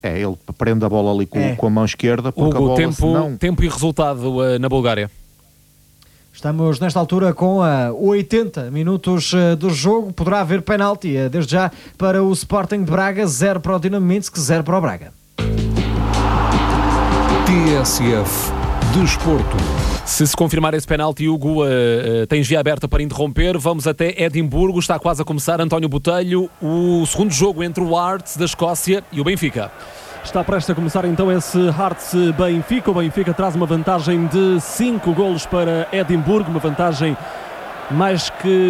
Ele prende a bola ali com a mão esquerda, porque Hugo, a bola tempo e resultado na Bulgária. Estamos nesta altura com 80 minutos do jogo. Poderá haver penalti desde já para o Sporting de Braga, 0 para o Dinamo Minsk, 0 para o Braga. TSF Desporto. Se confirmar esse penalti, Hugo, tens via aberta para interromper. Vamos até Edimburgo, está quase a começar. António Botelho, o segundo jogo entre o Hearts da Escócia e o Benfica. Está prestes a começar então esse Hearts-Benfica. O Benfica traz uma vantagem de 5 golos para Edimburgo, uma vantagem mais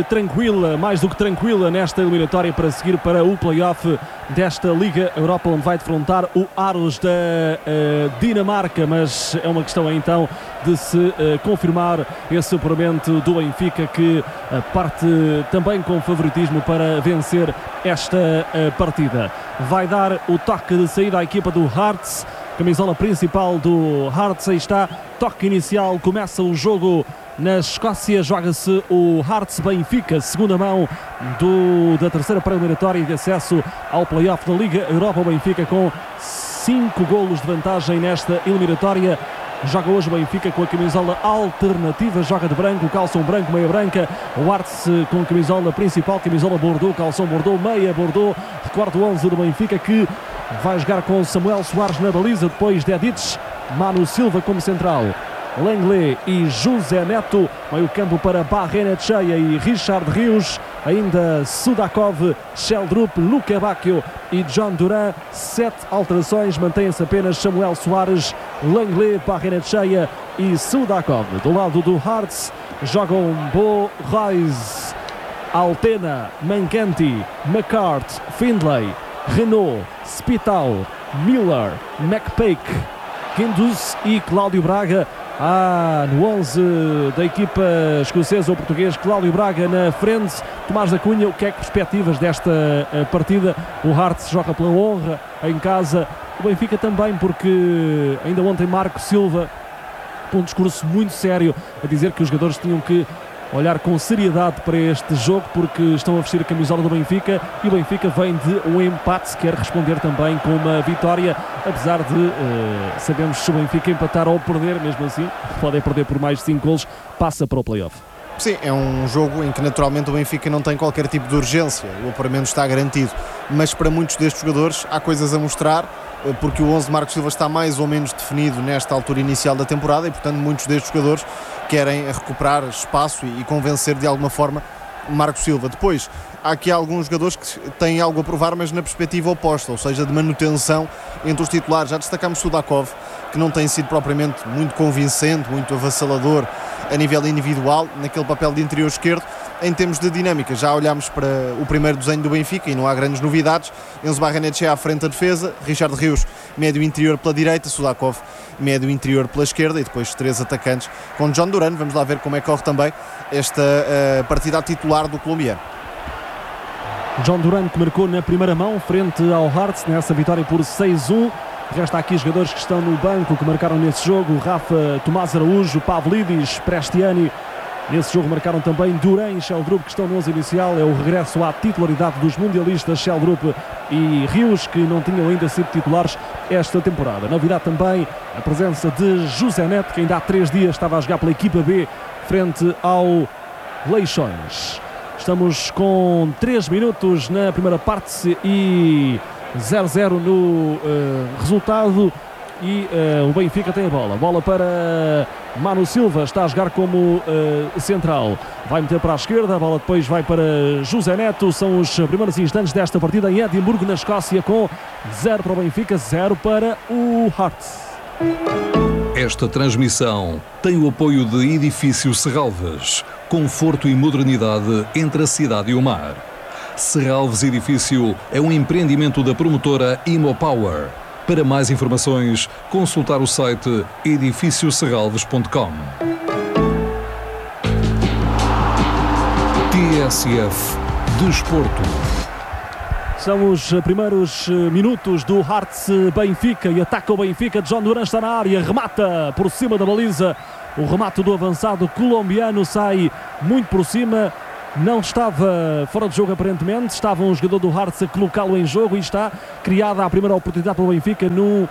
do que tranquila nesta eliminatória para seguir para o play-off desta Liga Europa, onde vai defrontar o Aros da Dinamarca, mas é uma questão então de se confirmar esse apuramento do Benfica, que parte também com favoritismo para vencer esta partida. Vai dar o toque de saída à equipa do Hearts, camisola principal do Hearts, aí está, toque inicial, começa o jogo. Na Escócia joga-se o Hearts-Benfica, segunda mão da terceira pré-eliminatória de acesso ao play-off da Liga Europa. O Benfica com 5 golos de vantagem nesta eliminatória. Joga hoje o Benfica com a camisola alternativa, joga de branco, calção branco, meia branca. O Hearts com a camisola principal, camisola Bordeaux, calção Bordeaux, meia Bordeaux. Recordo o 11 do Benfica, que vai jogar com Samuel Soares na baliza, depois de Edic, Manu Silva como central, Lenglet e José Neto, meio campo para Barrenetxeia e Richard Rios, ainda Sudakov, Sheldrup, Luque Bacchio e John Duran. 7 alterações, mantém-se apenas Samuel Soares, Lenglet, Barrenetxeia e Sudakov. Do lado do Hearts jogam Bo Reis, Altena, Mancanti, McCart, Findlay, Renault, Spital, Miller, McPake, Guindus e Cláudio Braga. No 11 da equipa escocesa ou português, Cláudio Braga na frente. Tomás da Cunha, o que é que perspectivas desta partida? O Hearts joga pela honra em casa, o Benfica também, porque ainda ontem Marco Silva, com um discurso muito sério, a dizer que os jogadores tinham que olhar com seriedade para este jogo, porque estão a vestir a camisola do Benfica e o Benfica vem de um empate, se quer responder também com uma vitória, apesar de sabemos se o Benfica empatar ou perder, mesmo assim pode perder por mais de 5 golos, passa para o play-off. Sim, é um jogo em que naturalmente o Benfica não tem qualquer tipo de urgência, o apuramento está garantido, mas para muitos destes jogadores há coisas a mostrar, porque o 11 de Marcos Silva está mais ou menos definido nesta altura inicial da temporada e, portanto, muitos destes jogadores querem recuperar espaço e convencer de alguma forma Marcos Silva. Depois, há aqui alguns jogadores que têm algo a provar, mas na perspectiva oposta, ou seja, de manutenção entre os titulares. Já destacamos Sudakov, que não tem sido propriamente muito convincente, muito avassalador a nível individual, naquele papel de interior esquerdo. Em termos de dinâmica, já olhámos para o primeiro desenho do Benfica e não há grandes novidades. Enzo Barrenetxeia à frente da defesa, Richard Rios, médio interior pela direita, Sudakov, médio interior pela esquerda, e depois 3 atacantes com John Duran. Vamos lá ver como é que corre também esta partida a titular do colombiano. John Duran, que marcou na primeira mão frente ao Hearts nessa vitória por 6-1. Resta aqui jogadores que estão no banco, que marcaram nesse jogo: Rafa, Tomás Araújo, Pavlidis, Prestiani. Nesse jogo marcaram também Duran e Sheldrup, que estão no 11 inicial. É o regresso à titularidade dos mundialistas Sheldrup e Rios, que não tinham ainda sido titulares esta temporada. Novidade também a presença de José Neto, que ainda há 3 dias estava a jogar pela equipa B frente ao Leixões. Estamos com 3 minutos na primeira parte e 0-0 no resultado. E o Benfica tem a bola para Manu Silva, está a jogar como central, vai meter para a esquerda, a bola depois vai para José Neto. São os primeiros instantes desta partida em Edimburgo, na Escócia, com 0 para o Benfica, 0 para o Hearts. Esta transmissão tem o apoio de Edifício Serralves, conforto e modernidade entre a cidade e o mar. Serralves Edifício é um empreendimento da promotora Imopower. Para mais informações, consultar o site edifícioserralves.com. TSF Desporto. São os primeiros minutos do Hearts Benfica e ataca o Benfica. John Duran está na área, remata por cima da baliza. O remate do avançado colombiano sai muito por cima. não estava fora de jogo aparentemente, estava um jogador do Hearts a colocá-lo em jogo e está criada a primeira oportunidade pelo Benfica no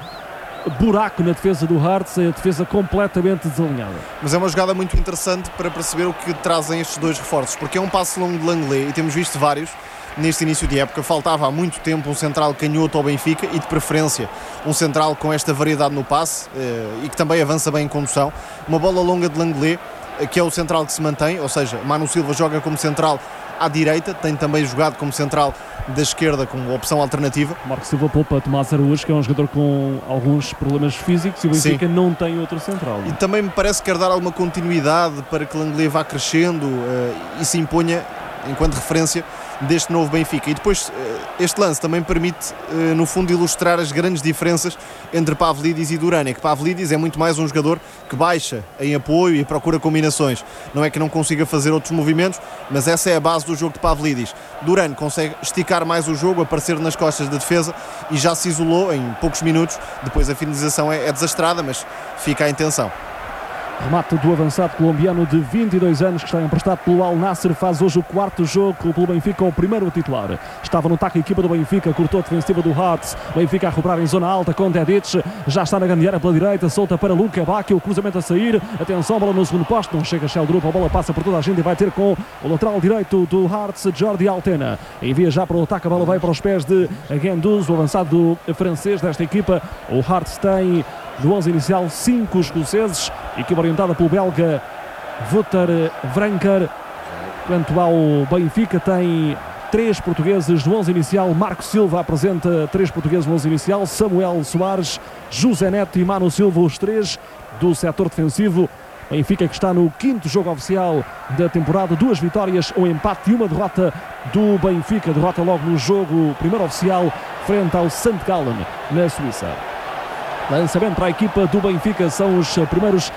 buraco na defesa do Hearts, a defesa completamente desalinhada. Mas é uma jogada muito interessante para perceber o que trazem estes dois reforços, porque é um passe longo de Langlais e temos visto vários neste início de época. Faltava há muito tempo um central canhoto ao Benfica e de preferência um central com esta variedade no passe e que também avança bem em condução. Uma bola longa de Langlais, que é o central que se mantém, ou seja, Manu Silva joga como central à direita, tem também jogado como central da esquerda como opção alternativa. Marco Silva poupa Tomás Araújo, que é um jogador com alguns problemas físicos, e o Benfica não tem outro central. E também me parece que quer dar alguma continuidade para que Langlais vá crescendo e se imponha enquanto referência deste novo Benfica. E depois este lance também permite no fundo ilustrar as grandes diferenças entre Pavlidis e Duran. É que Pavlidis é muito mais um jogador que baixa em apoio e procura combinações. Não é que não consiga fazer outros movimentos, mas essa é a base do jogo de Pavlidis. Duran consegue esticar mais o jogo, aparecer nas costas da defesa e já se isolou em poucos minutos. Depois a finalização é desastrada, mas fica a intenção. Remate do avançado colombiano de 22 anos que está emprestado pelo Al Nassr, faz hoje o quarto jogo pelo Benfica, o primeiro a titular. Estava no ataque a equipa do Benfica, cortou a defensiva do Hearts, Benfica a recuperar em zona alta com Dedic, já está na grande área pela direita, solta para Luka Bacchio, o cruzamento a sair, atenção, bola no segundo posto, não chega a Sheldrup, a bola passa por toda a gente e vai ter com o lateral direito do Hearts, Jordi Altena. Envia já para o ataque, a bola vai para os pés de Guendouzi, o avançado francês desta equipa. O Hearts tem no 11 inicial 5 escoceses, equipa orientada pelo belga Wouter Vranker. Quanto ao Benfica, tem 3 portugueses no 11 inicial. Marco Silva apresenta 3 portugueses no 11 inicial, Samuel Soares, José Neto e Manu Silva, os 3 do setor defensivo. Benfica que está no 5º jogo oficial da temporada, 2 vitórias, um empate e uma derrota do Benfica, derrota logo no jogo primeiro oficial frente ao St. Gallen na Suíça. Lançamento para a equipa do Benfica, são os primeiros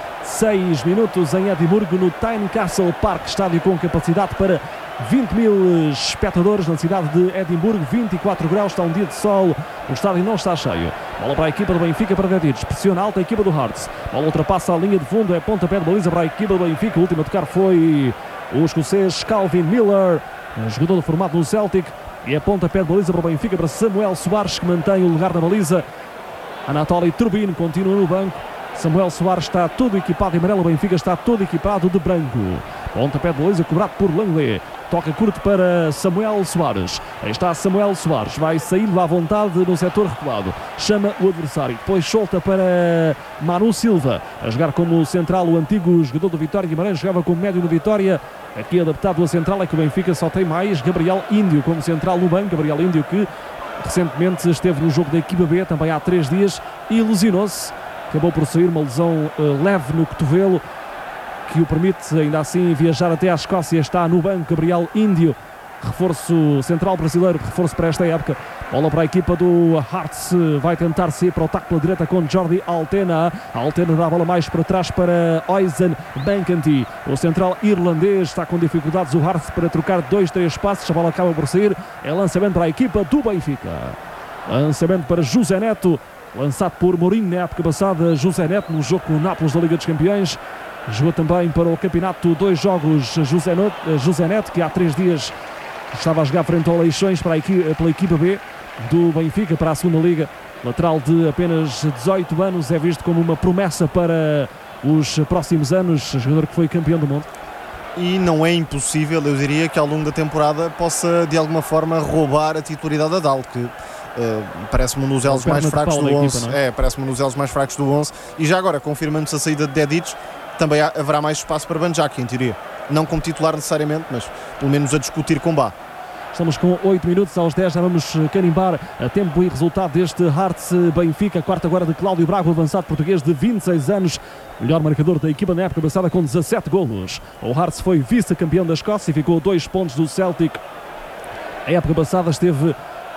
6 minutos em Edimburgo, no Tynecastle Park, estádio com capacidade para 20 mil espectadores na cidade de Edimburgo, 24 graus, está um dia de sol, o estádio não está cheio. Bola para a equipa do Benfica, para Dedic, pressiona alta a equipa do Hearts, bola ultrapassa a linha de fundo, é pontapé de baliza para a equipa do Benfica, o último a tocar foi o escocês Calvin Miller, jogador formado no Celtic, e é pontapé de baliza para o Benfica, para Samuel Soares, que mantém o lugar na baliza. Anatoly Trubin continua no banco. Samuel Soares está todo equipado em amarelo, o Benfica está todo equipado de branco. Pontapé de baliza cobrado por Langlais. Toca curto para Samuel Soares. Aí está Samuel Soares, vai saindo à vontade no setor recuado. Chama o adversário, depois solta para Manu Silva. A jogar como central, o antigo jogador do Vitória Guimarães jogava como médio do Vitória. Aqui adaptado à central, é que o Benfica só tem mais Gabriel Índio como central no banco. Gabriel Índio que recentemente esteve no jogo da equipa B, também há 3 dias, e lesionou-se. Acabou por sair uma lesão leve no cotovelo, que o permite ainda assim viajar até à Escócia. Está no banco Gabriel Índio, reforço central brasileiro, reforço para esta época. Bola para a equipa do Hearts, vai tentar sair para o ataque pela direita com Jordi Altena. A Altena dá a bola mais para trás para Oizen Bancanty. O central irlandês está com dificuldades, o Hearts, para trocar 2-3 passos. A bola acaba por sair, é lançamento para a equipa do Benfica. Lançamento para José Neto, lançado por Mourinho na época passada. José Neto no jogo com o Nápoles da Liga dos Campeões. Jogou também para o campeonato 2 jogos José Neto, que há 3 dias estava a jogar frente ao Leixões pela equipa B do Benfica para a segunda Liga. Lateral de apenas 18 anos, é visto como uma promessa para os próximos anos, jogador que foi campeão do mundo. E não é impossível, eu diria, que ao longo da temporada possa de alguma forma roubar a titularidade a Dal, que parece-me um dos elos mais fracos do 11. Parece-me um dos elos mais fracos do 11. E já agora, confirmando-se a saída de Dedic, também haverá mais espaço para Banjaki, em teoria. Não como titular necessariamente, mas pelo menos a discutir com Bá. Estamos com 8 minutos aos 10, já vamos carimbar a tempo e resultado deste Hearts Benfica, quarto agora de Cláudio Braga, avançado português de 26 anos, melhor marcador da equipa na época passada com 17 golos. O Hearts foi vice-campeão da Escócia e ficou a 2 pontos do Celtic. A época passada esteve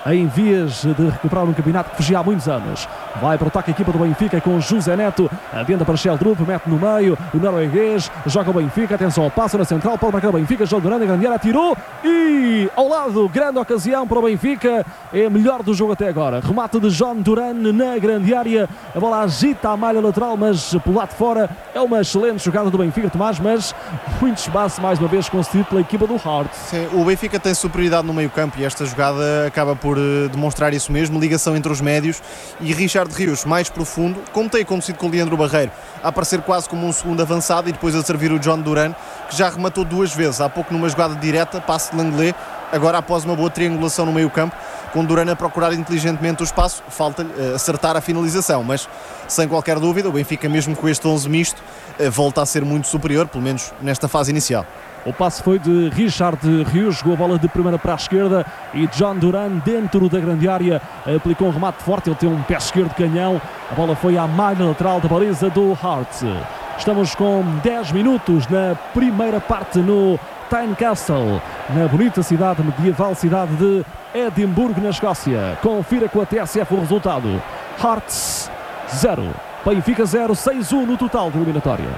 em vias de recuperar um campeonato que fugia há muitos anos. Vai para o ataque a equipa do Benfica com José Neto, adianta para Sheldrup, mete no meio, o norueguês, joga o Benfica, atenção ao passo na central, pode marcar o Benfica, João Duran, a grande área, atirou e ao lado, grande ocasião para o Benfica, é a melhor do jogo até agora. Remate de João Duran na grande área, a bola agita a malha lateral, mas pelo lado de fora é uma excelente jogada do Benfica, Tomás, mas muito espaço mais uma vez concedido pela equipa do Hearts. Sim, o Benfica tem superioridade no meio campo e esta jogada acaba por demonstrar isso mesmo, ligação entre os médios e Richard Rios mais profundo, como tem acontecido com o Leandro Barreiro, a aparecer quase como um segundo avançado e depois a servir o John Duran, que já rematou 2 vezes, há pouco numa jogada direta, passe de Langlais, agora após uma boa triangulação no meio campo, com Duran a procurar inteligentemente o espaço, falta-lhe acertar a finalização, mas sem qualquer dúvida o Benfica, mesmo com este 11 misto, volta a ser muito superior, pelo menos nesta fase inicial. O passe foi de Richard Rios, jogou a bola de primeira para a esquerda e John Duran dentro da grande área aplicou um remate forte, ele tem um pé esquerdo canhão, a bola foi à malha lateral da baliza do Hearts. Estamos com 10 minutos na primeira parte no Tynecastle, na bonita cidade, medieval cidade de Edimburgo, na Escócia. Confira com a TSF o resultado. Hearts 0, Benfica 0, 6-1 no total de eliminatória.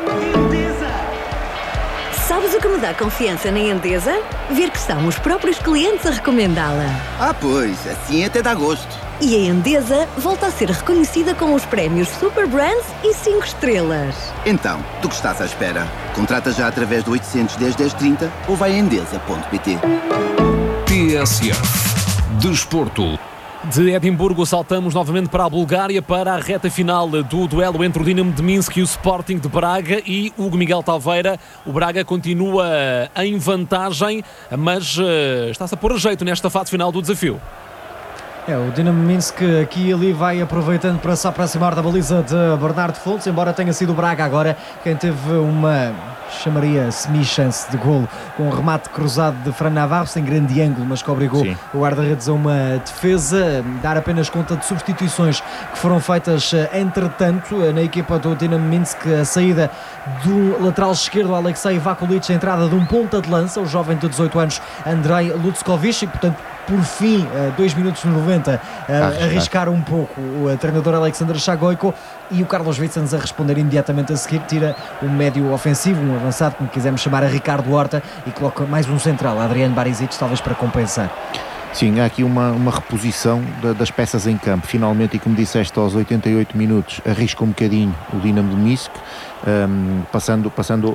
Sabes o que me dá confiança na Endesa? Ver que são os próprios clientes a recomendá-la. Ah, pois, assim até dá gosto. E a Endesa volta a ser reconhecida com os prémios Super Brands e 5 estrelas. Então, do que estás à espera? Contrata já através do 810 1030 ou vai a endesa.pt. TSF Desporto. De Edimburgo saltamos novamente para a Bulgária para a reta final do duelo entre o Dinamo de Minsk e o Sporting de Braga e Hugo Miguel Taveira. O Braga continua em vantagem, mas está-se a pôr a jeito nesta fase final do desafio. O Dinamo Minsk aqui e ali vai aproveitando para se aproximar da baliza de Bernardo Fontes, embora tenha sido o Braga agora quem teve uma, chamaria semi-chance de golo, com um remate cruzado de Fran Navarro, sem grande ângulo, mas que obrigou o guarda-redes a uma defesa. Dar apenas conta de substituições que foram feitas entretanto na equipa do Dinamo Minsk, a saída do lateral esquerdo Alexei Vakulic, a entrada de um ponta de lança, o jovem de 18 anos Andrei Lutzkovic, e portanto por fim, 2 minutos e 90, arriscar um pouco o treinador Alexander Shagoyko, e o Carlos Vicens a responder imediatamente a seguir, tira um médio ofensivo, um avançado, como quisermos chamar, a Ricardo Horta, e coloca mais um central, Adriano Barisic, talvez para compensar. Sim, há aqui uma reposição das peças em campo, finalmente, e como disseste, aos 88 minutos arrisca um bocadinho o Dinamo de Minsk, passando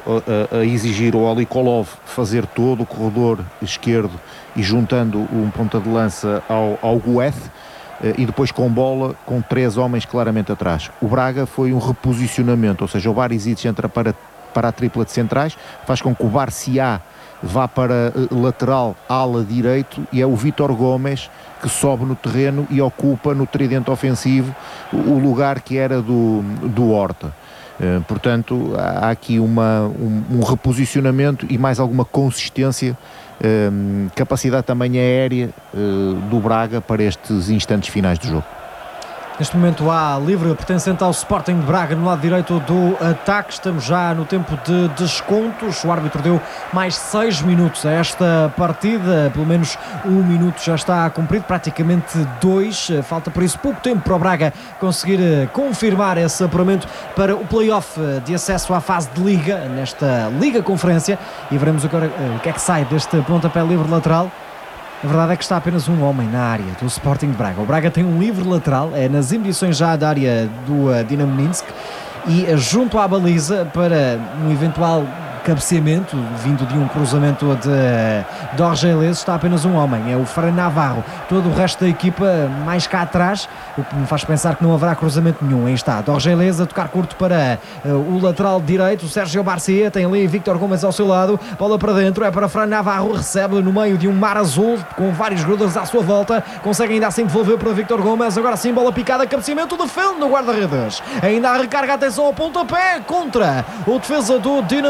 a exigir o Olikolov fazer todo o corredor esquerdo e juntando um ponta de lança ao Gueth, e depois com bola, com 3 homens claramente atrás. O Braga foi um reposicionamento, ou seja, o Barisic entra para a tripla de centrais, faz com que o Barciá vá para lateral ala direito, e é o Vítor Gomes que sobe no terreno e ocupa no tridente ofensivo o lugar que era do Horta. Portanto, há aqui um reposicionamento e mais alguma consistência, capacidade também aérea do Braga para estes instantes finais do jogo. Neste momento há livre pertencente ao Sporting de Braga no lado direito do ataque. Estamos já no tempo de descontos. O árbitro deu mais 6 minutos a esta partida. Pelo menos 1 minuto já está cumprido, praticamente 2. Falta por isso pouco tempo para o Braga conseguir confirmar esse apuramento para o play-off de acesso à fase de Liga, nesta Liga Conferência. E veremos agora o que é que sai deste pontapé livre lateral. A verdade é que está apenas um homem na área do Sporting de Braga. O Braga tem um livre lateral, é nas imediações já da área do Dinamo Minsk, e junto à baliza para um eventual cabeceamento vindo de um cruzamento de Dorgeles está apenas um homem, é o Fran Navarro. Todo o resto da equipa mais cá atrás, o que me faz pensar que não haverá cruzamento nenhum. Aí está Dorgeles a tocar curto para o lateral direito, o Sérgio Barcia, tem ali Víctor Gomes ao seu lado, bola para dentro, é para Fran Navarro, recebe no meio de um mar azul com vários jogadores à sua volta, consegue ainda assim devolver para Víctor Gomes, agora sim bola picada, cabeceamento, defende no guarda-redes, ainda a recarga, atenção ao pontapé contra o defesa do Dinamo de Minsk.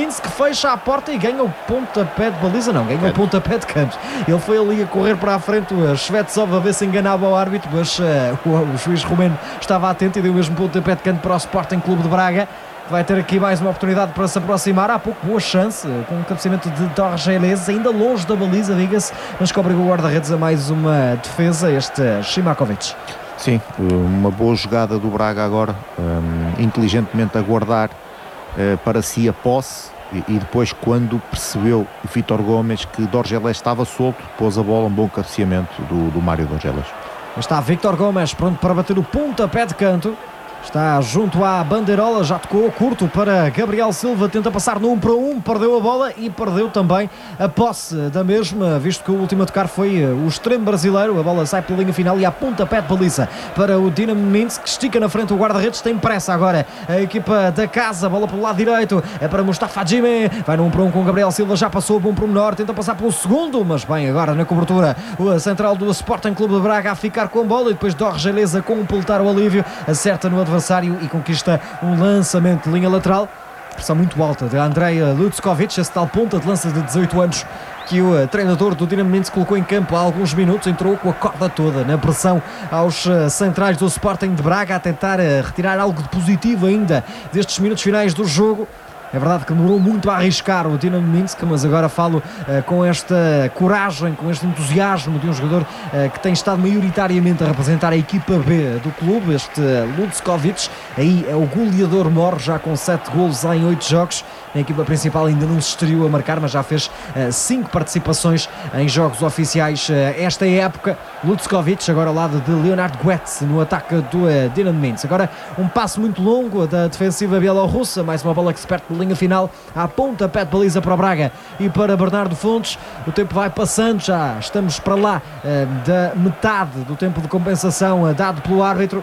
Minsk fecha a porta e ganha o pontapé de baliza, não, ganha o pontapé de canto. Ele foi ali a correr para a frente, o Shvetsov a ver se enganava o árbitro, mas o juiz romeno estava atento e deu o mesmo pontapé de canto para o Sporting Clube de Braga. Vai ter aqui mais uma oportunidade para se aproximar. Há pouco boa chance, com um cabeceamento de Dorgeles, ainda longe da baliza, diga-se, mas que obrigou o guarda-redes a mais uma defesa, este Shimakovic. Sim, uma boa jogada do Braga agora, inteligentemente a guardar para si a posse, e depois, quando percebeu o Vítor Gomes que Dorgeles estava solto, pôs a bola, um bom cabeceamento do Mário Dorgeles. Está Vítor Gomes pronto para bater o pontapé de canto. Está junto à bandeirola, já tocou curto para Gabriel Silva, tenta passar no 1-1, perdeu a bola e perdeu também a posse da mesma, visto que o último a tocar foi o extremo brasileiro. A bola sai pela linha final e a pontapé de baliza para o Dinamo Minsk, que estica na frente o guarda-redes, tem pressa agora a equipa da casa, bola pelo lado direito, é para Mustafa Djimé, vai no 1-1 com Gabriel Silva, já passou, bom pormenor, tenta passar pelo segundo, mas bem, agora na cobertura o central do Sporting Clube de Braga a ficar com a bola e depois Dorgeles a completar o alívio, acerta no adversário e conquista um lançamento de linha lateral. Pressão muito alta de Andrei Lutzkovic, esse tal ponta de lança de 18 anos que o treinador do Dinamo Minsk colocou em campo há alguns minutos, entrou com a corda toda na pressão aos centrais do Sporting de Braga, a tentar retirar algo de positivo ainda destes minutos finais do jogo. É verdade que demorou muito a arriscar o Dinamo Minsk, mas agora falo com esta coragem, com este entusiasmo de um jogador que tem estado maioritariamente a representar a equipa B do clube, este Lutzkovic. Aí é o goleador mor, já com 7 golos em 8 jogos. A equipa principal ainda não se estreou a marcar, mas já fez 5 participações em jogos oficiais esta época. Lutzkovic agora ao lado de Leonard Goetz no ataque do Dinamo Minsk. Agora um passo muito longo da defensiva bielorrussa, mais uma bola que se perde pela linha final, à pontapé de baliza para o Braga e para Bernardo Fontes. O tempo vai passando, já estamos para lá da metade do tempo de compensação dado pelo árbitro.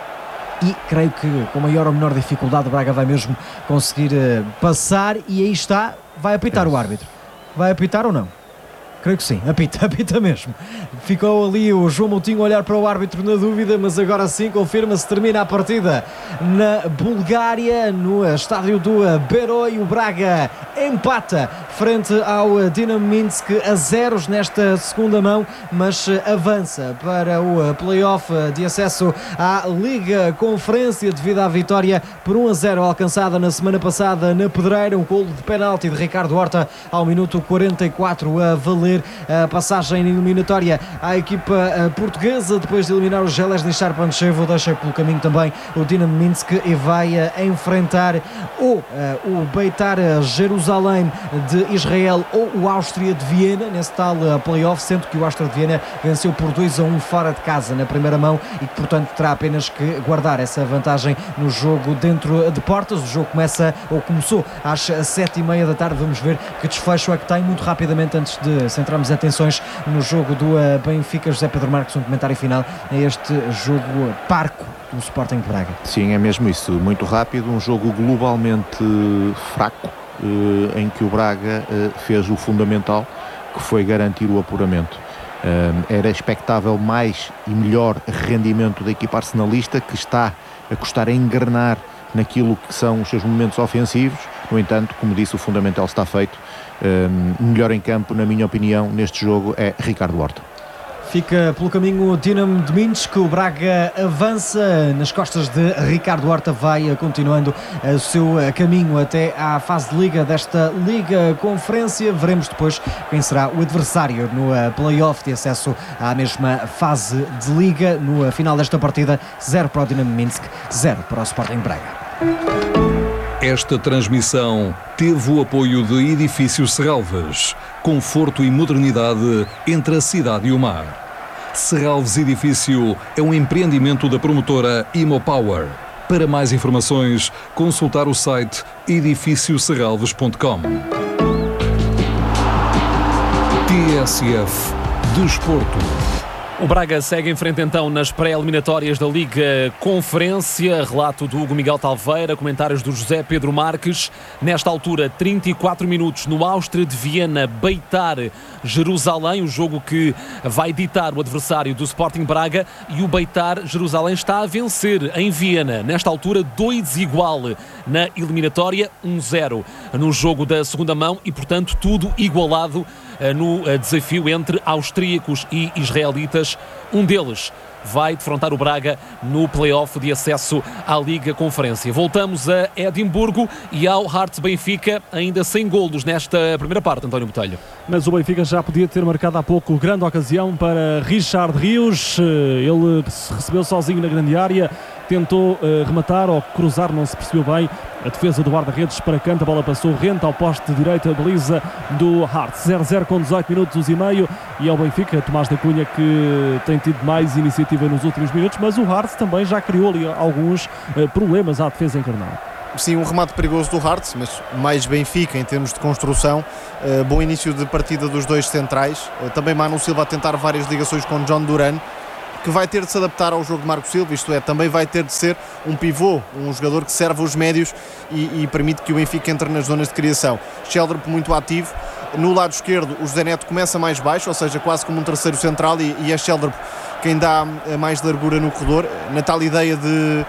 E creio que com maior ou menor dificuldade o Braga vai mesmo conseguir passar, e aí está, vai apitar o árbitro. Vai apitar ou não? Creio que sim, apita mesmo. Ficou ali o João Moutinho a olhar para o árbitro na dúvida, mas agora sim confirma-se, termina a partida na Bulgária, no estádio do Beroi. O Braga empata frente ao Dinamo Minsk a 0 nesta segunda mão, mas avança para o play-off de acesso à Liga Conferência devido à vitória por 1-0 alcançada na semana passada na Pedreira. Um golo de penalti de Ricardo Horta ao minuto 44 a valer a passagem eliminatória à equipa portuguesa. Depois de eliminar o Železničar Pančevo, deixa pelo caminho também o Dinamo Minsk e vai enfrentar o Beitar Jerusalém de Israel ou o Áustria de Viena nesse tal play-off, sendo que o Áustria de Viena venceu por 2-1 fora de casa na primeira mão e que portanto terá apenas que guardar essa vantagem no jogo dentro de portas. O jogo começou às 7h30 da tarde. Vamos ver que desfecho é que tem muito rapidamente antes de centramos atenções no jogo do Benfica. José Pedro Marques, um comentário final a este jogo parco do Sporting de Braga. Sim, é mesmo isso, muito rápido, um jogo globalmente fraco, em que o Braga fez o fundamental, que foi garantir o apuramento. Era expectável mais e melhor rendimento da equipa arsenalista, que está a custar a engrenar naquilo que são os seus momentos ofensivos. No entanto, como disse, o fundamental está feito. Melhor em campo, na minha opinião, neste jogo é Ricardo Horta. Fica pelo caminho o Dinamo de Minsk, o Braga avança nas costas de Ricardo Horta, vai continuando o seu caminho até à fase de Liga desta Liga Conferência. Veremos depois quem será o adversário no play-off de acesso à mesma fase de Liga. No final desta partida, 0 para o Dinamo Minsk, 0 para o Sporting Braga. Esta transmissão teve o apoio de Edifícios Serralves, conforto e modernidade entre a cidade e o mar. Serralves Edifício é um empreendimento da promotora Imopower. Para mais informações, consultar o site edifícioserralves.com. TSF Desporto. O Braga segue em frente então nas pré-eliminatórias da Liga Conferência. Relato do Hugo Miguel Taveira, comentários do José Pedro Marques. Nesta altura, 34 minutos no Áustria de Viena, Beitar Jerusalém, o jogo que vai ditar o adversário do Sporting Braga, e o Beitar Jerusalém está a vencer em Viena. Nesta altura, 2 igual na eliminatória, 1-0 no jogo da segunda mão e, portanto, tudo igualado no desafio entre austríacos e israelitas. Um deles vai defrontar o Braga no play-off de acesso à Liga Conferência. Voltamos a Edimburgo e ao Hearts Benfica, ainda sem golos nesta primeira parte, António Botelho. Mas o Benfica já podia ter marcado há pouco grande ocasião para Richard Rios. Ele recebeu sozinho na grande área, tentou rematar ou cruzar, não se percebeu bem. A defesa do guarda-redes para canto, a bola passou rente ao poste direito, a baliza do Hearts. 0-0 com 18 minutos e meio, e é o Benfica, Tomás da Cunha, que tem tido mais iniciativa nos últimos minutos, mas o Hearts também já criou ali alguns problemas à defesa encarnada. Sim, um remate perigoso do Hearts, mas mais Benfica em termos de construção. Bom início de partida dos dois centrais. Também Manu Silva a tentar várias ligações com John Duran, que vai ter de se adaptar ao jogo de Marco Silva, isto é, também vai ter de ser um pivô, um jogador que serve os médios e permite que o Benfica entre nas zonas de criação. Sheldrup muito ativo. No lado esquerdo, o José Neto começa mais baixo, ou seja, quase como um terceiro central, e é Sheldrup quem dá mais largura no corredor, na tal ideia de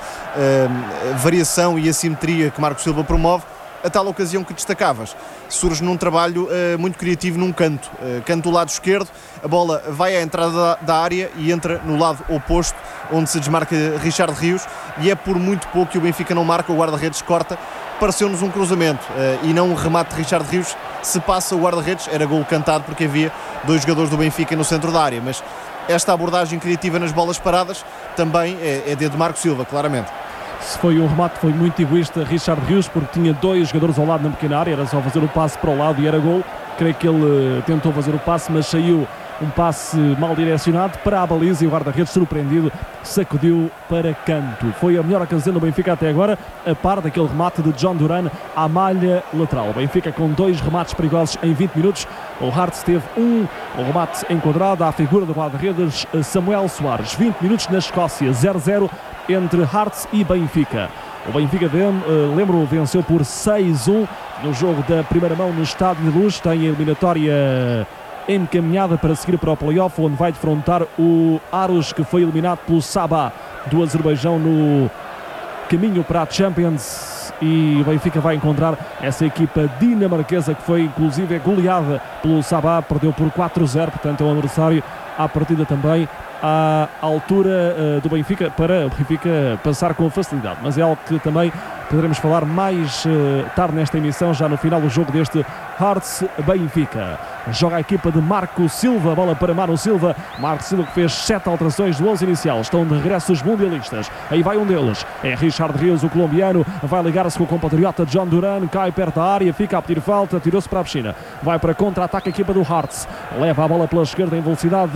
variação e assimetria que Marco Silva promove. A tal ocasião que destacavas surge num trabalho muito criativo num canto do lado esquerdo. A bola vai à entrada da área e entra no lado oposto, onde se desmarca Richard Rios, e é por muito pouco que o Benfica não marca. O guarda-redes corta. Pareceu-nos um cruzamento e não um remate de Richard Rios. Se passa o guarda-redes, era golo cantado, porque havia 2 jogadores do Benfica no centro da área. Mas esta abordagem criativa nas bolas paradas também é dedo de Marco Silva, claramente. Se foi um remate, foi muito egoísta Richard Rios, porque tinha 2 jogadores ao lado na pequena área, era só fazer o passe para o lado e era gol. Creio que ele tentou fazer o passe, mas saiu um passe mal direcionado para a baliza, e o guarda-redes, surpreendido, sacudiu para canto. Foi a melhor ocasião do Benfica até agora, a par daquele remate de John Duran à malha lateral. O Benfica com 2 remates perigosos em 20 minutos. O Hearts teve um remate enquadrado à figura do guarda-redes Samuel Soares. 20 minutos na Escócia, 0-0 entre Hearts e Benfica. O Benfica, lembro, venceu por 6-1 no jogo da primeira mão no Estádio de Luz. Tem a eliminatória encaminhada para seguir para o play-off, onde vai defrontar o Aros, que foi eliminado pelo Sabah do Azerbaijão no caminho para a Champions, e o Benfica vai encontrar essa equipa dinamarquesa que foi inclusive goleada pelo Sabah, perdeu por 4-0, portanto é um adversário à partida também à altura do Benfica, para o Benfica passar com facilidade, mas é algo que também poderemos falar mais tarde nesta emissão, já no final do jogo deste Hearts Benfica. Joga a equipa de Marco Silva, bola para Manu Silva. Marco Silva, que fez 7 alterações do 11 inicial. Estão de regresso os mundialistas. Aí vai um deles, é Richard Rios, o colombiano. Vai ligar-se com o compatriota John Duran, cai perto da área, fica a pedir falta, tirou-se para a piscina. Vai para contra-ataque a equipa do Hearts. Leva a bola pela esquerda em velocidade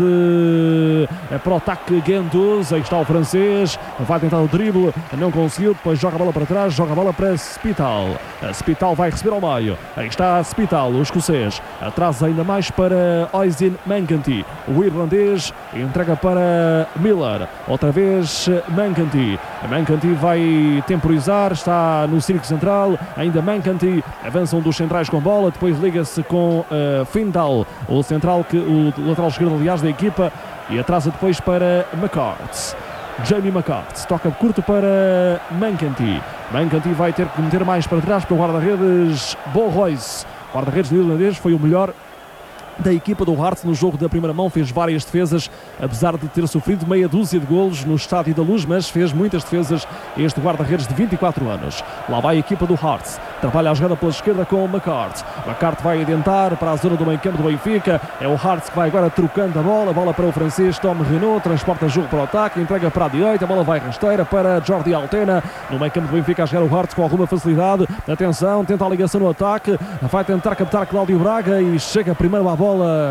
para o ataque Guendouzi. Aí está o francês, vai tentar o drible, não conseguiu, depois joga a bola para trás, joga a bola para Spital. Spital vai receber ao meio. Aí está Spital, o escocês. Atrás ainda mais para Oisin Mankanti. O irlandês entrega para Miller. Outra vez Mankanti. Mankanti vai temporizar, está no círculo central. Ainda Mankanti. Avançam dos centrais com bola. Depois liga-se com Findal, o central, o lateral esquerdo, aliás, da equipa. E atrasa depois para McCarthy. Jamie McCarthy toca curto para Mankanti. Mankanti vai ter que meter mais para trás para o guarda-redes Bo Royce. O guarda-redes irlandês foi o melhor da equipa do Hearts no jogo da primeira mão, fez várias defesas, apesar de ter sofrido meia dúzia de golos no Estádio da Luz, mas fez muitas defesas este guarda-redes de 24 anos. Lá vai a equipa do Hearts, trabalha a jogada pela esquerda com o McCarthy. McCarthy vai adiantar para a zona do meio campo do Benfica. É o Hearts que vai agora trocando a bola para o francês Tom Renaud, transporta jogo para o ataque, entrega para a direita, a bola vai rasteira para Jordi Altena, no meio campo do Benfica a jogar o Hearts com alguma facilidade. Atenção, tenta a ligação no ataque, vai tentar captar Cláudio Braga e chega primeiro à bola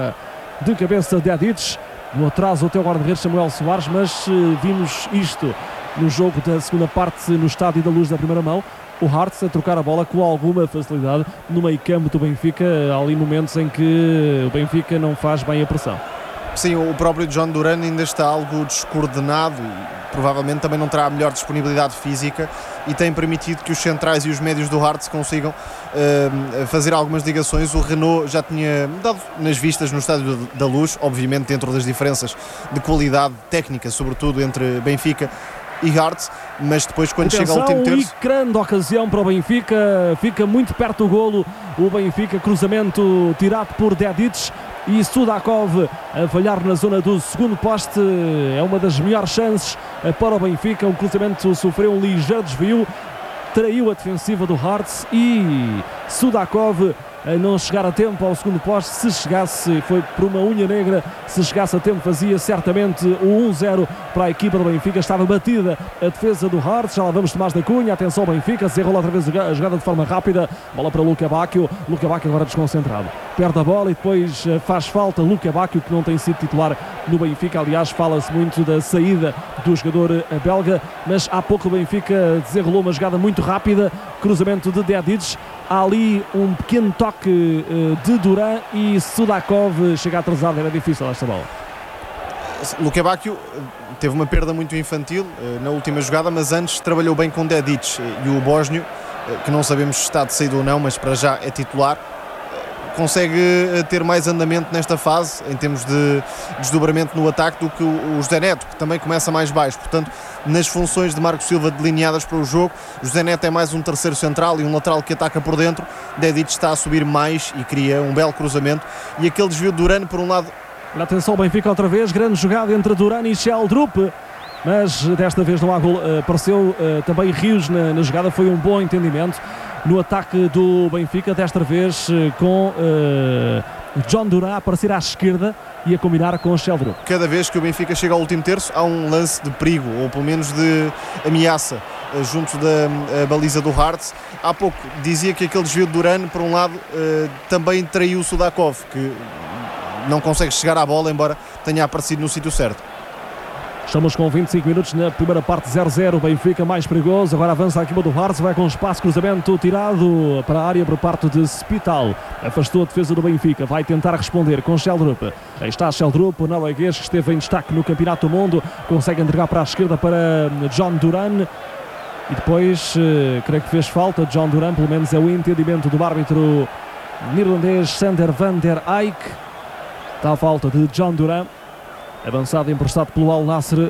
de cabeça de Adic. No atraso até o guarda-redes Samuel Soares, mas vimos isto no jogo da segunda parte no Estádio da Luz da primeira mão. O Hearts a trocar a bola com alguma facilidade no meio campo do Benfica. Há ali momentos em que o Benfica não faz bem a pressão. Sim, o próprio John Duran ainda está algo descoordenado e provavelmente também não terá a melhor disponibilidade física, e tem permitido que os centrais e os médios do Hearts consigam fazer algumas ligações. O Renault já tinha dado nas vistas no Estádio da Luz, obviamente dentro das diferenças de qualidade técnica, sobretudo entre Benfica e Hearts, mas depois quando chega ao último terço... grande ocasião para o Benfica, fica muito perto do golo o Benfica, cruzamento tirado por Dedić e Sudakov a falhar na zona do segundo poste. É uma das melhores chances para o Benfica. O cruzamento sofreu um ligeiro desvio, traiu a defensiva do Hearts e Sudakov a não chegar a tempo ao segundo poste. Se chegasse, foi por uma unha negra, se chegasse a tempo fazia certamente o 1-0 para a equipa do Benfica. Estava batida a defesa do Hearts. Já lá vamos, Tomás da Cunha, atenção Benfica, se enrola outra vez a jogada de forma rápida, bola para Luka Bacchio agora desconcentrado, perde a bola e depois faz falta Luka Bacchio, que não tem sido titular no Benfica. Aliás, fala-se muito da saída do jogador belga, mas há pouco o Benfica desenrolou uma jogada muito rápida, cruzamento de Dedić, há ali um pequeno toque de Duran e Sudakov chega atrasado. Era difícil esta bola. Luka Bacchio teve uma perda muito infantil na última jogada, mas antes trabalhou bem com Dedić, e o bósnio, que não sabemos se está de saída ou não, mas para já é titular, consegue ter mais andamento nesta fase em termos de desdobramento no ataque do que o José Neto, que também começa mais baixo. Portanto, nas funções de Marco Silva delineadas para o jogo, José Neto é mais um terceiro central e um lateral que ataca por dentro. Dedić está a subir mais e cria um belo cruzamento, e aquele desvio de Duran por um lado. Atenção, Benfica outra vez, grande jogada entre Duran e Sheldrup, mas desta vez não há gol. Apareceu também Rios na jogada, foi um bom entendimento no ataque do Benfica, desta vez com John Duran a aparecer à esquerda e a combinar com o Sheldrup. Cada vez que o Benfica chega ao último terço há um lance de perigo, ou pelo menos de ameaça, junto da baliza do Hearts. Há pouco dizia que aquele desvio de Duran, por um lado, também traiu o Sudakov, que não consegue chegar à bola, embora tenha aparecido no sítio certo. Estamos com 25 minutos na primeira parte, 0-0, Benfica mais perigoso, agora avança a equipa do Hearts, vai com espaço, cruzamento tirado para a área por parte de Spital, afastou a defesa do Benfica, vai tentar responder com Sheldrup. Aí está Sheldrup, o norueguês que esteve em destaque no Campeonato do Mundo, consegue entregar para a esquerda para John Duran, e depois creio que fez falta John Duran, pelo menos é o entendimento do árbitro neerlandês Sander van der Eyck. Está a falta de John Duran, avançado emprestado pelo Al Nassr.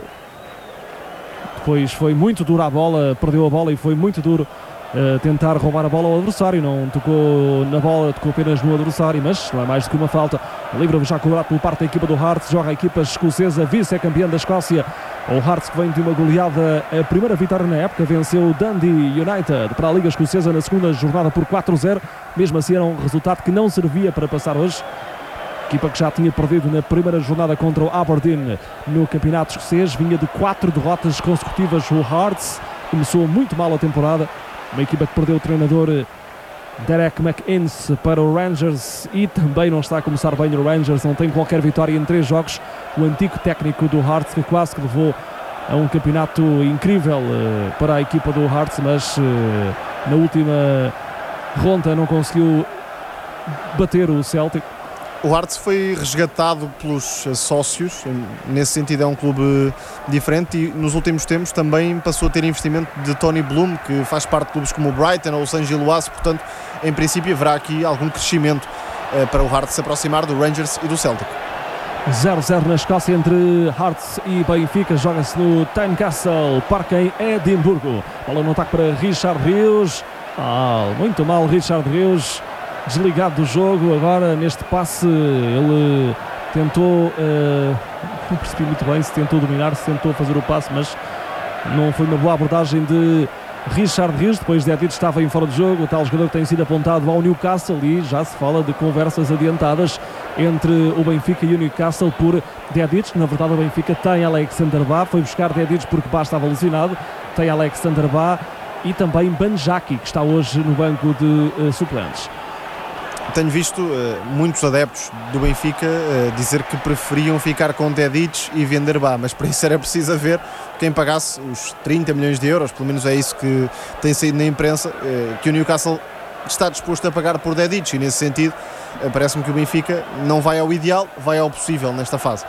Depois foi muito dura a bola, perdeu a bola e foi muito duro tentar roubar a bola ao adversário. Não tocou na bola, tocou apenas no adversário, mas não é mais do que uma falta. Livre já cobrado por parte da equipa do Hearts, joga a equipa escocesa, vice-campeã da Escócia. O Hearts, que vem de uma goleada, a primeira vitória na época, venceu o Dundee United para a Liga Escocesa na segunda jornada por 4-0. Mesmo assim era um resultado que não servia para passar hoje. Equipa que já tinha perdido na primeira jornada contra o Aberdeen no campeonato escocês, vinha de 4 derrotas consecutivas. O Hearts começou muito mal a temporada, uma equipa que perdeu o treinador Derek McInnes para o Rangers e também não está a começar bem o Rangers, não tem qualquer vitória em 3 jogos. O antigo técnico do Hearts, que quase que levou a um campeonato incrível para a equipa do Hearts, mas na última ronda não conseguiu bater o Celtic. O Hearts foi resgatado pelos sócios, nesse sentido é um clube diferente, e nos últimos tempos também passou a ter investimento de Tony Bloom, que faz parte de clubes como o Brighton ou o Saint Gilloise. Portanto, em princípio haverá aqui algum crescimento para o Hearts se aproximar do Rangers e do Celtic. 0-0 na Escócia entre Hearts e Benfica, joga-se no Tynecastle Park em Edimburgo. Bola no ataque para Richard Rios, muito mal Richard Rios, desligado do jogo. Agora neste passe ele tentou, não percebi muito bem se tentou dominar, se tentou fazer o passe, mas não foi uma boa abordagem de Richard Rios. Depois de Dedić estava em fora de jogo, o tal jogador que tem sido apontado ao Newcastle, e já se fala de conversas adiantadas entre o Benfica e o Newcastle por Dedić. Na verdade o Benfica tem Alexander Bá, foi buscar Dedić porque Bá estava lesionado, tem Alexander Bá e também Banjaki, que está hoje no banco de suplentes. Tenho visto muitos adeptos do Benfica dizer que preferiam ficar com Dedić e vender Bá, mas para isso era preciso haver quem pagasse os 30 milhões de euros, pelo menos é isso que tem saído na imprensa, que o Newcastle está disposto a pagar por Dedić, e nesse sentido parece-me que o Benfica não vai ao ideal, vai ao possível nesta fase.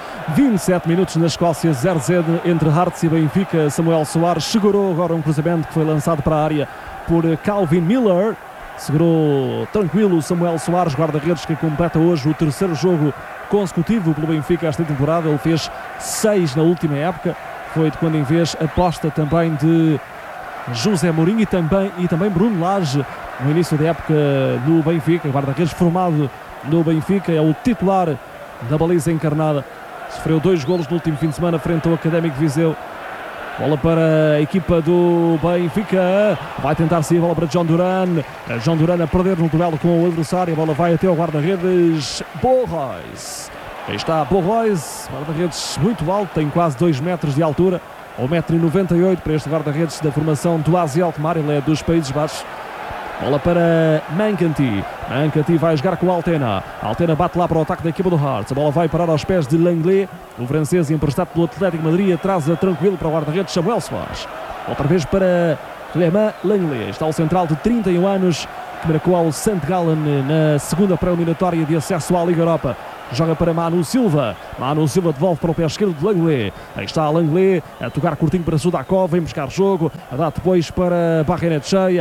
27 minutos na Escócia, 0-0 entre Hearts e Benfica. Samuel Soares segurou agora um cruzamento que foi lançado para a área por Calvin Miller. Segurou tranquilo Samuel Soares, guarda-redes, que completa hoje o terceiro jogo consecutivo pelo Benfica esta temporada. Ele fez 6 na última época. Foi de quando em vez aposta também de José Mourinho e também Bruno Lage no início da época no Benfica. Guarda-redes formado no Benfica, é o titular da baliza encarnada. Sofreu 2 golos no último fim de semana frente ao Académico de Viseu. Bola para a equipa do Benfica. Vai tentar sair a bola para John Duran. John Duran a perder no duelo com o adversário. A bola vai até ao guarda-redes Paul Royce. Aí está Paul Royce, guarda-redes muito alto, tem quase 2 metros de altura. 1,98 m para este guarda-redes da formação do AZ Alkmaar. Ele é dos Países Baixos. Bola para Mankanti. Mankanti vai jogar com Altena. Altena bate lá para o ataque da equipa do Hearts. A bola vai parar aos pés de Langlais. O francês emprestado pelo Atlético de Madrid atrasa tranquilo para o guarda-redes Samuel Soares. Outra vez para Clément Langlais. Está o central de 31 anos que marcou ao St. Gallen na segunda pré-eliminatória de acesso à Liga Europa. Joga para Manu Silva. Manu Silva devolve para o pé esquerdo de Langlais. Aí está Langlais a tocar curtinho para Sudakov. Vem buscar jogo. A dar depois para Barrenetxea.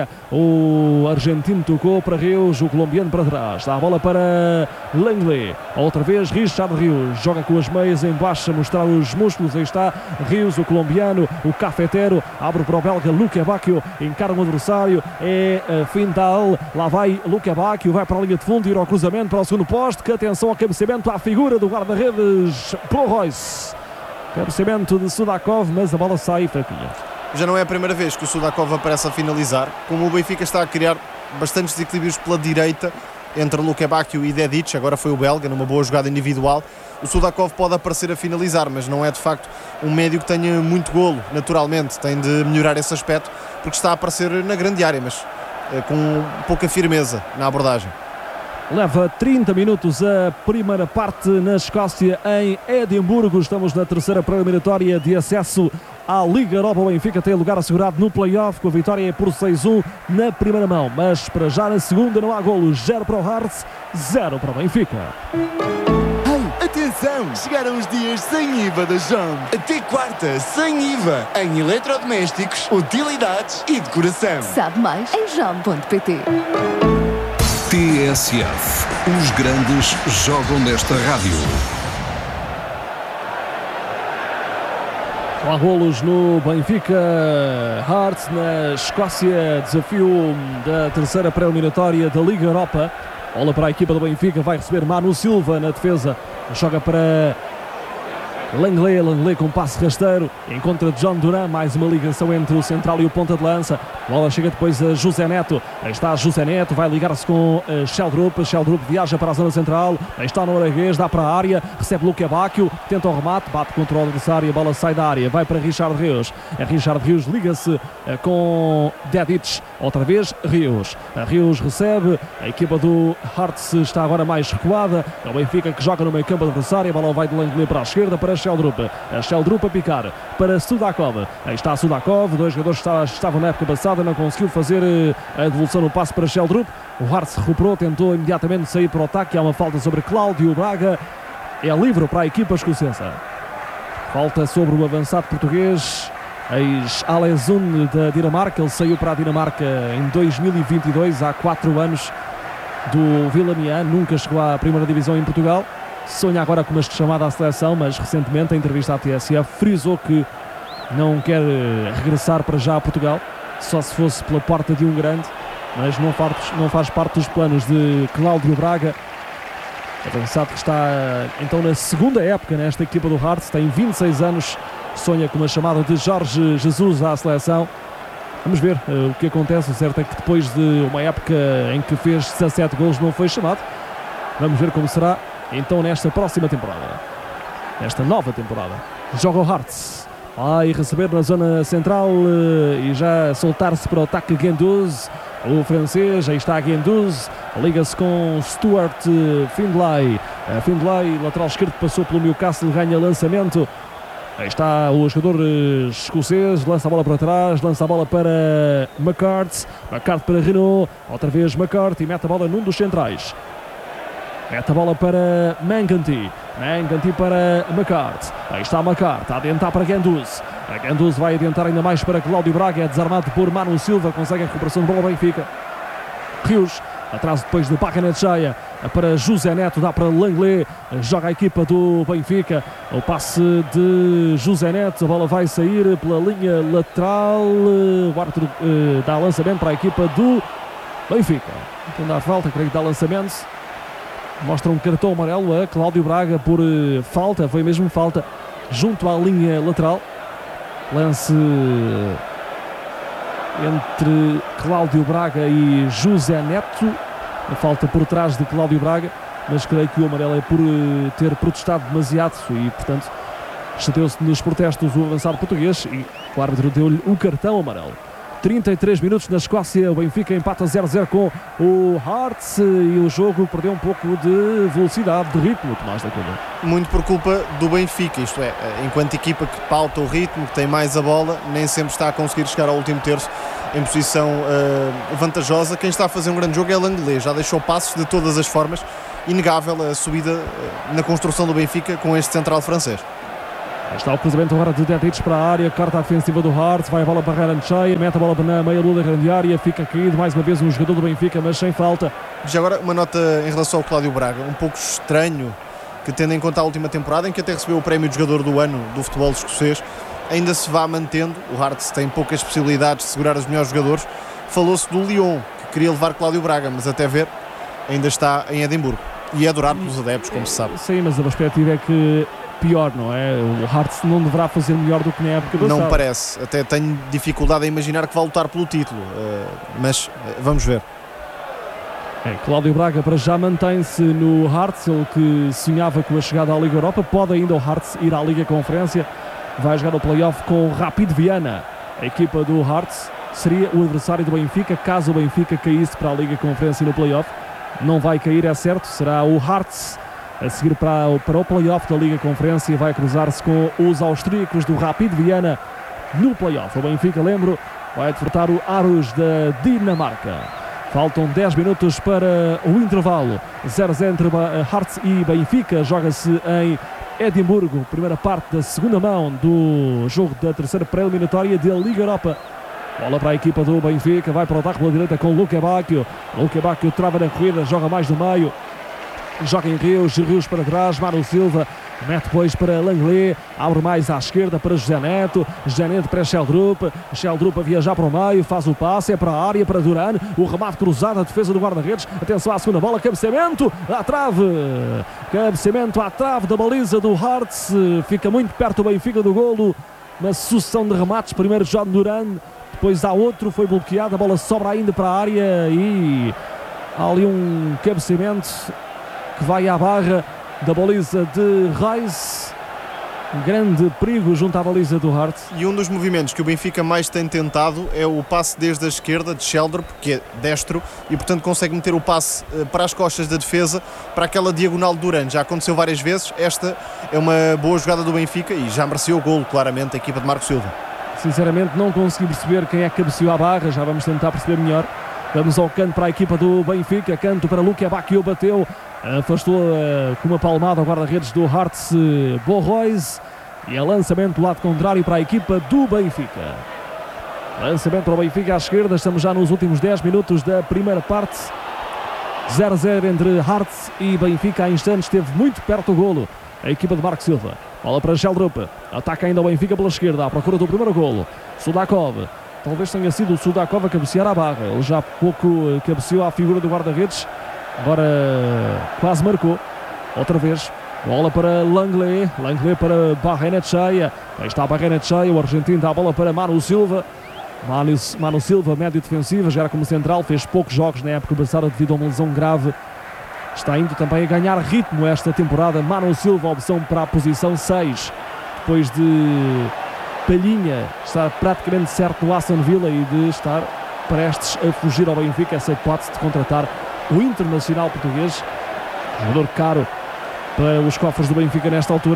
O argentino tocou para Rios. O colombiano para trás. Dá a bola para Langlais. Outra vez Richard Rios. Joga com as meias em baixo a mostrar os músculos. Aí está Rios, o colombiano. O cafetero. Abre para o belga Luque Bacchio. Encara um adversário. É Findal. Lá vai Luque Bacchio. Vai para a linha de fundo. Ir ao cruzamento para o segundo poste. Que atenção ao cabeceamento à figura do guarda-redes Paul Royce. Cabeceamento de Sudakov, mas a bola sai fraquinha. Já não é a primeira vez que o Sudakov aparece a finalizar. Como o Benfica está a criar bastantes desequilíbrios pela direita entre Luque Bacchio e Dedić, agora foi o belga numa boa jogada individual. O Sudakov pode aparecer a finalizar, mas não é de facto um médio que tenha muito golo, naturalmente. Tem de melhorar esse aspecto, porque está a aparecer na grande área, mas com pouca firmeza na abordagem. Leva 30 minutos a primeira parte na Escócia, em Edimburgo. Estamos na terceira pré-eliminatória de acesso à Liga Europa. O Benfica tem lugar assegurado no play-off com a vitória por 6-1 na primeira mão. Mas para já na segunda não há golos. 0 para o Hearts, 0 para o Benfica. Atenção! Chegaram os dias sem IVA da JOM. Até quarta, sem IVA. Em eletrodomésticos, utilidades e decoração. Sabe mais em jom.pt. TSF. Os grandes jogam nesta rádio. Há golos no Benfica. Hearts na Escócia. Desafio da terceira pré-eliminatória da Liga Europa. Bola para a equipa do Benfica. Vai receber Manu Silva na defesa. Joga para Langlais. Langlais com passe rasteiro. Encontra John Duran. Mais uma ligação entre o central e o ponta de lança. A bola chega depois a José Neto. Aí está José Neto. Vai ligar-se com Sheldrup. Sheldrup viaja para a zona central. Aí está no Norueguês. Dá para a área. Recebe Luque Bacchio. Tenta o remate. Bate contra o adversário. A bola sai da área. Vai para Richard Rios. Richard Rios liga-se com Dedić. Outra vez Rios. Rios recebe. A equipa do Hearts está agora mais recuada. É o Benfica que joga no meio campo adversário. A bola vai de Langlais para a esquerda para Sheldrup. A Sheldrup a picar para Sudakov. Aí está Sudakov. 2 jogadores que estavam na época passada. Não conseguiu fazer a devolução no passe para Sheldrup. O Hearts recuperou. Tentou imediatamente sair para o ataque. Há uma falta sobre Cláudio Braga. É livre para a equipa escocesa. Falta sobre o avançado português ex-Alesund da Dinamarca. Ele saiu para a Dinamarca em 2022, há 4 anos, do Villamian. Nunca chegou à primeira divisão em Portugal. Sonha agora com uma chamada à seleção, mas recentemente, em entrevista à TSF, frisou que não quer regressar para já a Portugal, só se fosse pela porta de um grande, mas não faz parte dos planos de Cláudio Braga. Avançado que está então na segunda época nesta equipa do Hearts, tem 26 anos, sonha com uma chamada de Jorge Jesus à seleção. Vamos ver o que acontece. O certo é que depois de uma época em que fez 17 golos não foi chamado. Vamos ver como será então nesta próxima temporada, nesta nova temporada. Joga o Hearts, vai receber na zona central e já soltar-se para o ataque Guendouzi, o francês. Aí está Guendouzi, liga-se com Stuart Findlay. Findlay, lateral esquerdo, passou pelo Newcastle, ganha lançamento. Aí está o jogador escocês, lança a bola para trás, lança a bola para McCarthy para Renault, outra vez McCarthy, mete a bola num dos centrais. Mete a bola para Manganty para McCarthy. Aí está McCarthy, a adiantar para Guendouzi. A Guendouzi vai adiantar ainda mais para Cláudio Braga, é desarmado por Manu Silva, consegue a recuperação de bola Benfica. Rios, atrás depois de Barrenetxeia para José Neto, dá para Langley, joga a equipa do Benfica. O passe de José Neto, a bola vai sair pela linha lateral. O árbitro dá lançamento para a equipa do Benfica. Então dá falta, creio que dá lançamento. Mostra um cartão amarelo a Cláudio Braga por falta, foi mesmo falta, junto à linha lateral. Lance entre Cláudio Braga e José Neto. A falta por trás de Cláudio Braga, mas creio que o amarelo é por ter protestado demasiado e, portanto, chateou-se nos protestos o avançado português e o árbitro deu-lhe o cartão amarelo. 33 minutos na Escócia, o Benfica empata 0-0 com o Hearts e o jogo perdeu um pouco de velocidade, de ritmo, Tomás da Cunha. Muito por culpa do Benfica, isto é, enquanto equipa que pauta o ritmo, que tem mais a bola, nem sempre está a conseguir chegar ao último terço em posição vantajosa. Quem está a fazer um grande jogo é Langley, já deixou passos de todas as formas, inegável a subida na construção do Benfica com este central francês. Está o cruzamento agora de Dedic para a área, carta ofensiva do Hearts, vai a bola para Barrenetxeia, mete a bola na meia lua da grande área, fica caído mais uma vez um jogador do Benfica, mas sem falta. Já agora uma nota em relação ao Cláudio Braga, um pouco estranho que, tendo em conta a última temporada em que até recebeu o prémio de jogador do ano do futebol escocês, ainda se vá mantendo. O Hearts tem poucas possibilidades de segurar os melhores jogadores. Falou-se do Lyon, que queria levar Cláudio Braga, mas até ver ainda está em Edimburgo e é adorado pelos adeptos, como se sabe. Sim, mas a perspectiva é que pior, não é? O Hearts não deverá fazer melhor do que na época passada. Não parece, até tenho dificuldade a imaginar que vai lutar pelo título, mas vamos ver. Cláudio Braga para já mantém-se no Hearts, ele que sonhava com a chegada à Liga Europa. Pode ainda o Hearts ir à Liga Conferência, vai jogar o play-off com o Rapid Viana. A equipa do Hearts seria o adversário do Benfica caso o Benfica caísse para a Liga Conferência no play-off. Não vai cair, é certo, será o Hearts a seguir para o play-off da Liga Conferência, vai cruzar-se com os austríacos do Rapid Viana no play-off. O Benfica, lembro, vai defrontar o Aarhus da Dinamarca. Faltam 10 minutos para o intervalo. 0-0 entre Hearts e Benfica, joga-se em Edimburgo, primeira parte da segunda mão do jogo da terceira pré-eliminatória da Liga Europa. Bola para a equipa do Benfica, vai para o ataque pela direita com Luque Bacchio. Luque Bacchio trava na corrida, joga mais no meio. Joga em Rios para trás, Manu Silva mete depois para Langley, abre mais à esquerda para José Neto para Sheldrup a viajar para o meio, faz o passe, é para a área, para Duran, o remate cruzado, a defesa do guarda-redes, atenção à segunda bola, cabeceamento à trave da baliza do Hearts, fica muito perto o Benfica do golo, uma sucessão de remates, primeiro John Duran, depois há outro, foi bloqueado, a bola sobra ainda para a área e há ali um cabeceamento que vai à barra da baliza de Reis. Um grande perigo junto à baliza do Hearts. E um dos movimentos que o Benfica mais tem tentado é o passe desde a esquerda de Sheldrup, que é destro, e portanto consegue meter o passe para as costas da defesa, para aquela diagonal de Duran. Já aconteceu várias vezes, esta é uma boa jogada do Benfica e já mereceu o golo, claramente, a equipa de Marco Silva. Sinceramente não consegui perceber quem é que cabeceou à barra, já vamos tentar perceber melhor. Vamos ao canto para a equipa do Benfica, canto para Luque Bacchio, bateu, afastou com uma palmada ao guarda-redes do Hearts, Borrois, e é lançamento do lado contrário para a equipa do Benfica. Lançamento para o Benfica à esquerda, estamos já nos últimos 10 minutos da primeira parte. 0-0 entre Hearts e Benfica, há instantes esteve muito perto do golo a equipa de Marco Silva. Bola para Sheldrup, ataca ainda o Benfica pela esquerda, à procura do primeiro golo. Sudakov, talvez tenha sido o Sudakov a cabecear à barra, ele já há pouco cabeceou à figura do guarda-redes, agora quase marcou, outra vez, bola para Langley para Barrenetxeia, aí está Barrenetxeia, o argentino dá a bola para Manu Silva, Manu Silva, médio defensivo, já era como central, fez poucos jogos na época passada devido a uma lesão grave, está indo também a ganhar ritmo esta temporada. Manu Silva, opção para a posição 6, depois de Palhinha estar praticamente certo no Aston Villa e de estar prestes a fugir ao Benfica, essa hipótese de contratar o internacional português, jogador caro para os cofres do Benfica nesta altura.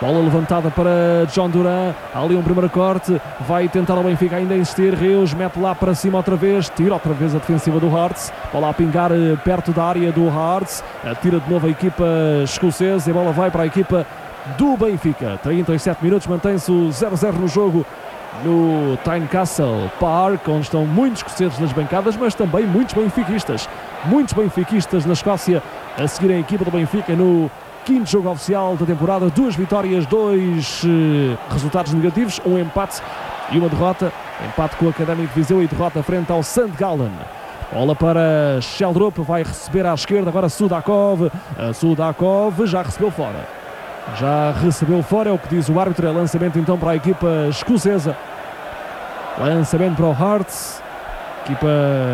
Bola levantada para John Duran, ali um primeiro corte, vai tentar o Benfica ainda insistir, Rios mete lá para cima outra vez, tira outra vez a defensiva do Hearts, bola a pingar perto da área do Hearts, tira de novo a equipa escocesa e a bola vai para a equipa do Benfica. 37 minutos, mantém-se o 0-0 no jogo no Tynecastle Park, onde estão muitos escoceses nas bancadas, mas também muitos benfiquistas na Escócia a seguirem a equipa do Benfica no quinto jogo oficial da temporada. 2 vitórias, 2 resultados negativos, um empate e uma derrota. Empate com o Académico de Viseu e derrota frente ao St. Gallen. Bola para Sheldrup, vai receber à esquerda agora Sudakov. Sudakov já recebeu fora. É o que diz o árbitro. É lançamento então para a equipa escocesa. Lançamento para o Hearts. Equipa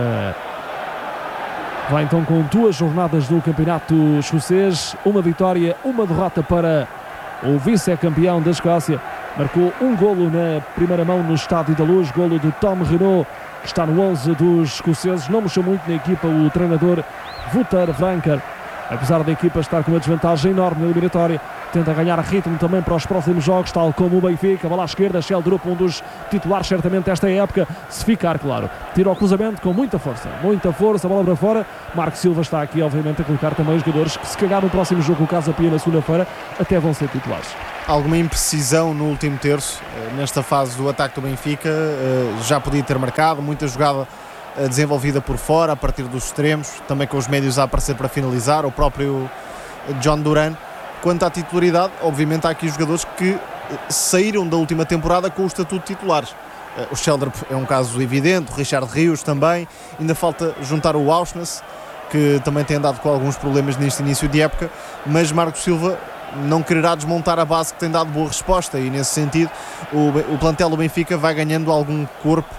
vai então com 2 jornadas do campeonato escocês. Uma vitória, uma derrota para o vice-campeão da Escócia. Marcou um golo na primeira mão no Estádio da Luz. Golo de Tom Renault, que está no 11 dos escoceses. Não mexeu muito na equipa o treinador Wouter Franker, apesar da equipa estar com uma desvantagem enorme na eliminatória. Tenta ganhar ritmo também para os próximos jogos, tal como o Benfica. Bola à esquerda, Sheldrup, um dos titulares certamente desta época, se ficar claro. Tira o cruzamento com muita força, bola para fora. Marco Silva está aqui obviamente a colocar também os jogadores que, se calhar no próximo jogo, o Casa Pia na segunda-feira, até vão ser titulares. Alguma imprecisão no último terço, nesta fase do ataque do Benfica, já podia ter marcado, muita jogada desenvolvida por fora, a partir dos extremos, também com os médios a aparecer para finalizar, o próprio John Duran. Quanto à titularidade, obviamente há aqui jogadores que saíram da última temporada com o estatuto de titulares. O Sheldrup é um caso evidente, o Richard Rios também, ainda falta juntar o Auschwitz, que também tem andado com alguns problemas neste início de época, mas Marco Silva não quererá desmontar a base que tem dado boa resposta, e nesse sentido o plantel do Benfica vai ganhando algum corpo,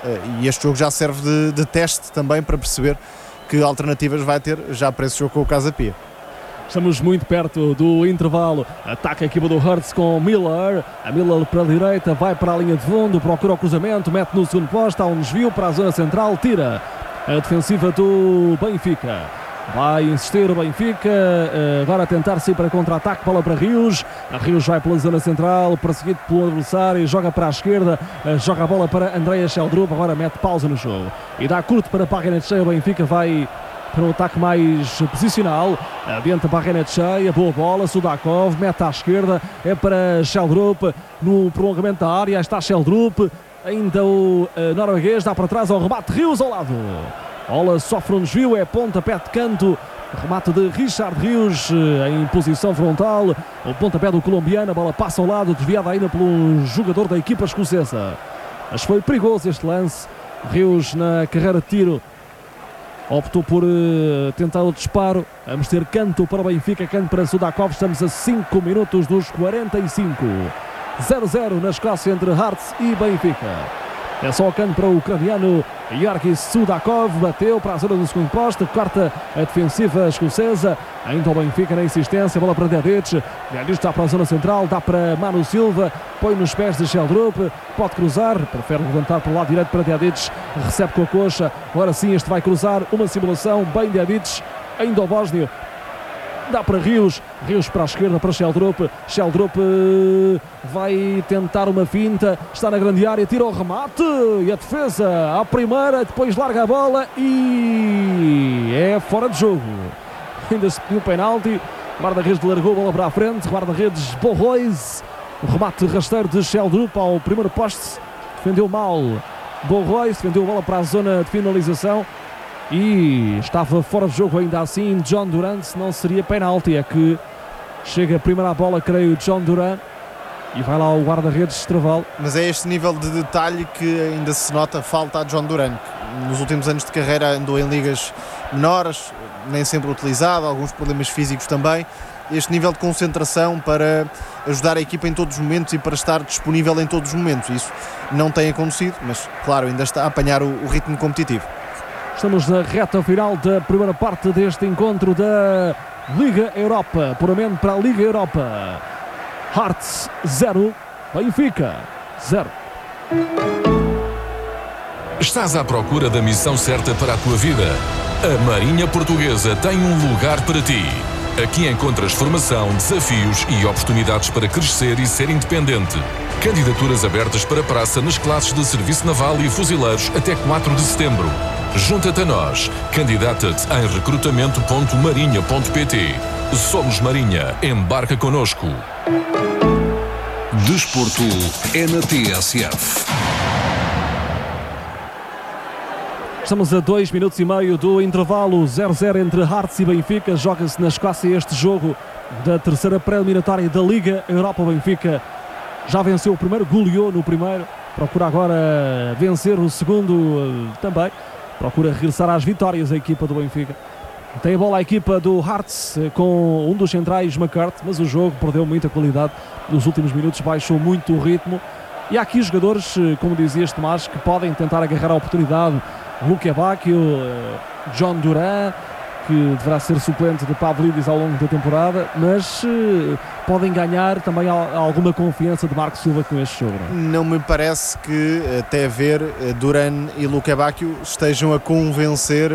e este jogo já serve de teste também para perceber que alternativas vai ter já para esse jogo com o Casa Pia. Estamos muito perto do intervalo. Ataca a equipa do Hearts com Miller. A Miller para a direita, vai para a linha de fundo, procura o cruzamento, mete no segundo posto, há um desvio para a zona central, tira a defensiva do Benfica. Vai insistir o Benfica, agora a tentar sair para contra-ataque, bola para Rios. A Rios vai pela zona central, perseguido pelo adversário, joga para a esquerda, joga a bola para Andreas Sheldrup, agora mete pausa no jogo. E dá curto para Barrenetxea, o Benfica vai para um ataque mais posicional, adianta Barrenetxea, boa bola, Sudakov, mete à esquerda, é para Sheldrup, no prolongamento da área, está Sheldrup, ainda o norueguês, dá para trás ao remate, Rios ao lado. Bola sofre um desvio, é pontapé de canto, remate de Richard Rios em posição frontal, o pontapé do colombiano, a bola passa ao lado, desviada ainda pelo jogador da equipa escocesa. Mas foi perigoso este lance. Rios na carreira de tiro optou por tentar o disparo. Vamos ter canto para o Benfica, canto para Sudakov. Estamos a 5 minutos dos 45. 0-0 na Escócia entre Hearts e Benfica. É só o canto para o ucraniano Georgi Sudakov, bateu para a zona do segundo poste, corta a defensiva escocesa, ainda o Benfica na insistência, bola para Dedic, Dedic está para a zona central, dá para Manu Silva, põe nos pés de Sheldrup, pode cruzar, prefere levantar para o lado direito para Dedic, recebe com a coxa, agora sim este vai cruzar, uma simulação, bem Dedic, ainda o bósnio, dá para Rios, Rios para a esquerda para Sheldrup, Sheldrup vai tentar uma finta, está na grande área, tira o remate e a defesa à primeira, depois larga a bola e é fora de jogo. Ainda se pediu penalti, guarda-redes largou a bola para a frente, guarda-redes Borrois, o remate rasteiro de Sheldrup ao primeiro poste, defendeu mal Borrois, defendeu a bola para a zona de finalização. E estava fora de jogo ainda assim John Duran, se não seria penalti. É que chega a primeira bola, creio, John Duran, e vai lá o guarda-redes Estravalo. Mas é este nível de detalhe que ainda se nota falta a John Duran, que nos últimos anos de carreira andou em ligas menores, nem sempre utilizado, alguns problemas físicos também. Este nível de concentração para ajudar a equipa em todos os momentos e para estar disponível em todos os momentos, isso não tem acontecido, mas claro, ainda está a apanhar o ritmo competitivo. Estamos na reta final da primeira parte deste encontro da Liga Europa, puramente para a Liga Europa. Hearts 0, Benfica 0. Estás à procura da missão certa para a tua vida? A Marinha Portuguesa tem um lugar para ti. Aqui encontras formação, desafios e oportunidades para crescer e ser independente. Candidaturas abertas para praça nas classes de Serviço Naval e Fuzileiros até 4 de setembro. Junta-te a nós. Candidata-te em recrutamento.marinha.pt. Somos Marinha. Embarca connosco. Desporto é na TSF. Estamos a 2 minutos e meio do intervalo, 0-0 entre Hearts e Benfica. Joga-se na Escócia este jogo da terceira pré-eliminatória da Liga Europa. O Benfica já venceu o primeiro, goleou no primeiro, procura agora vencer o segundo também. Procura regressar às vitórias a equipa do Benfica. Tem a bola a equipa do Hearts com um dos centrais, McCarthy, mas o jogo perdeu muita qualidade nos últimos minutos, baixou muito o ritmo. E há aqui jogadores, como dizias, Tomás, que podem tentar agarrar a oportunidade. Luque Bacchio, John Duran, que deverá ser suplente de Pavlidis ao longo da temporada, mas podem ganhar também alguma confiança de Marco Silva com este jogo. Não me parece que até ver Duran e Luque Bacchio estejam a convencer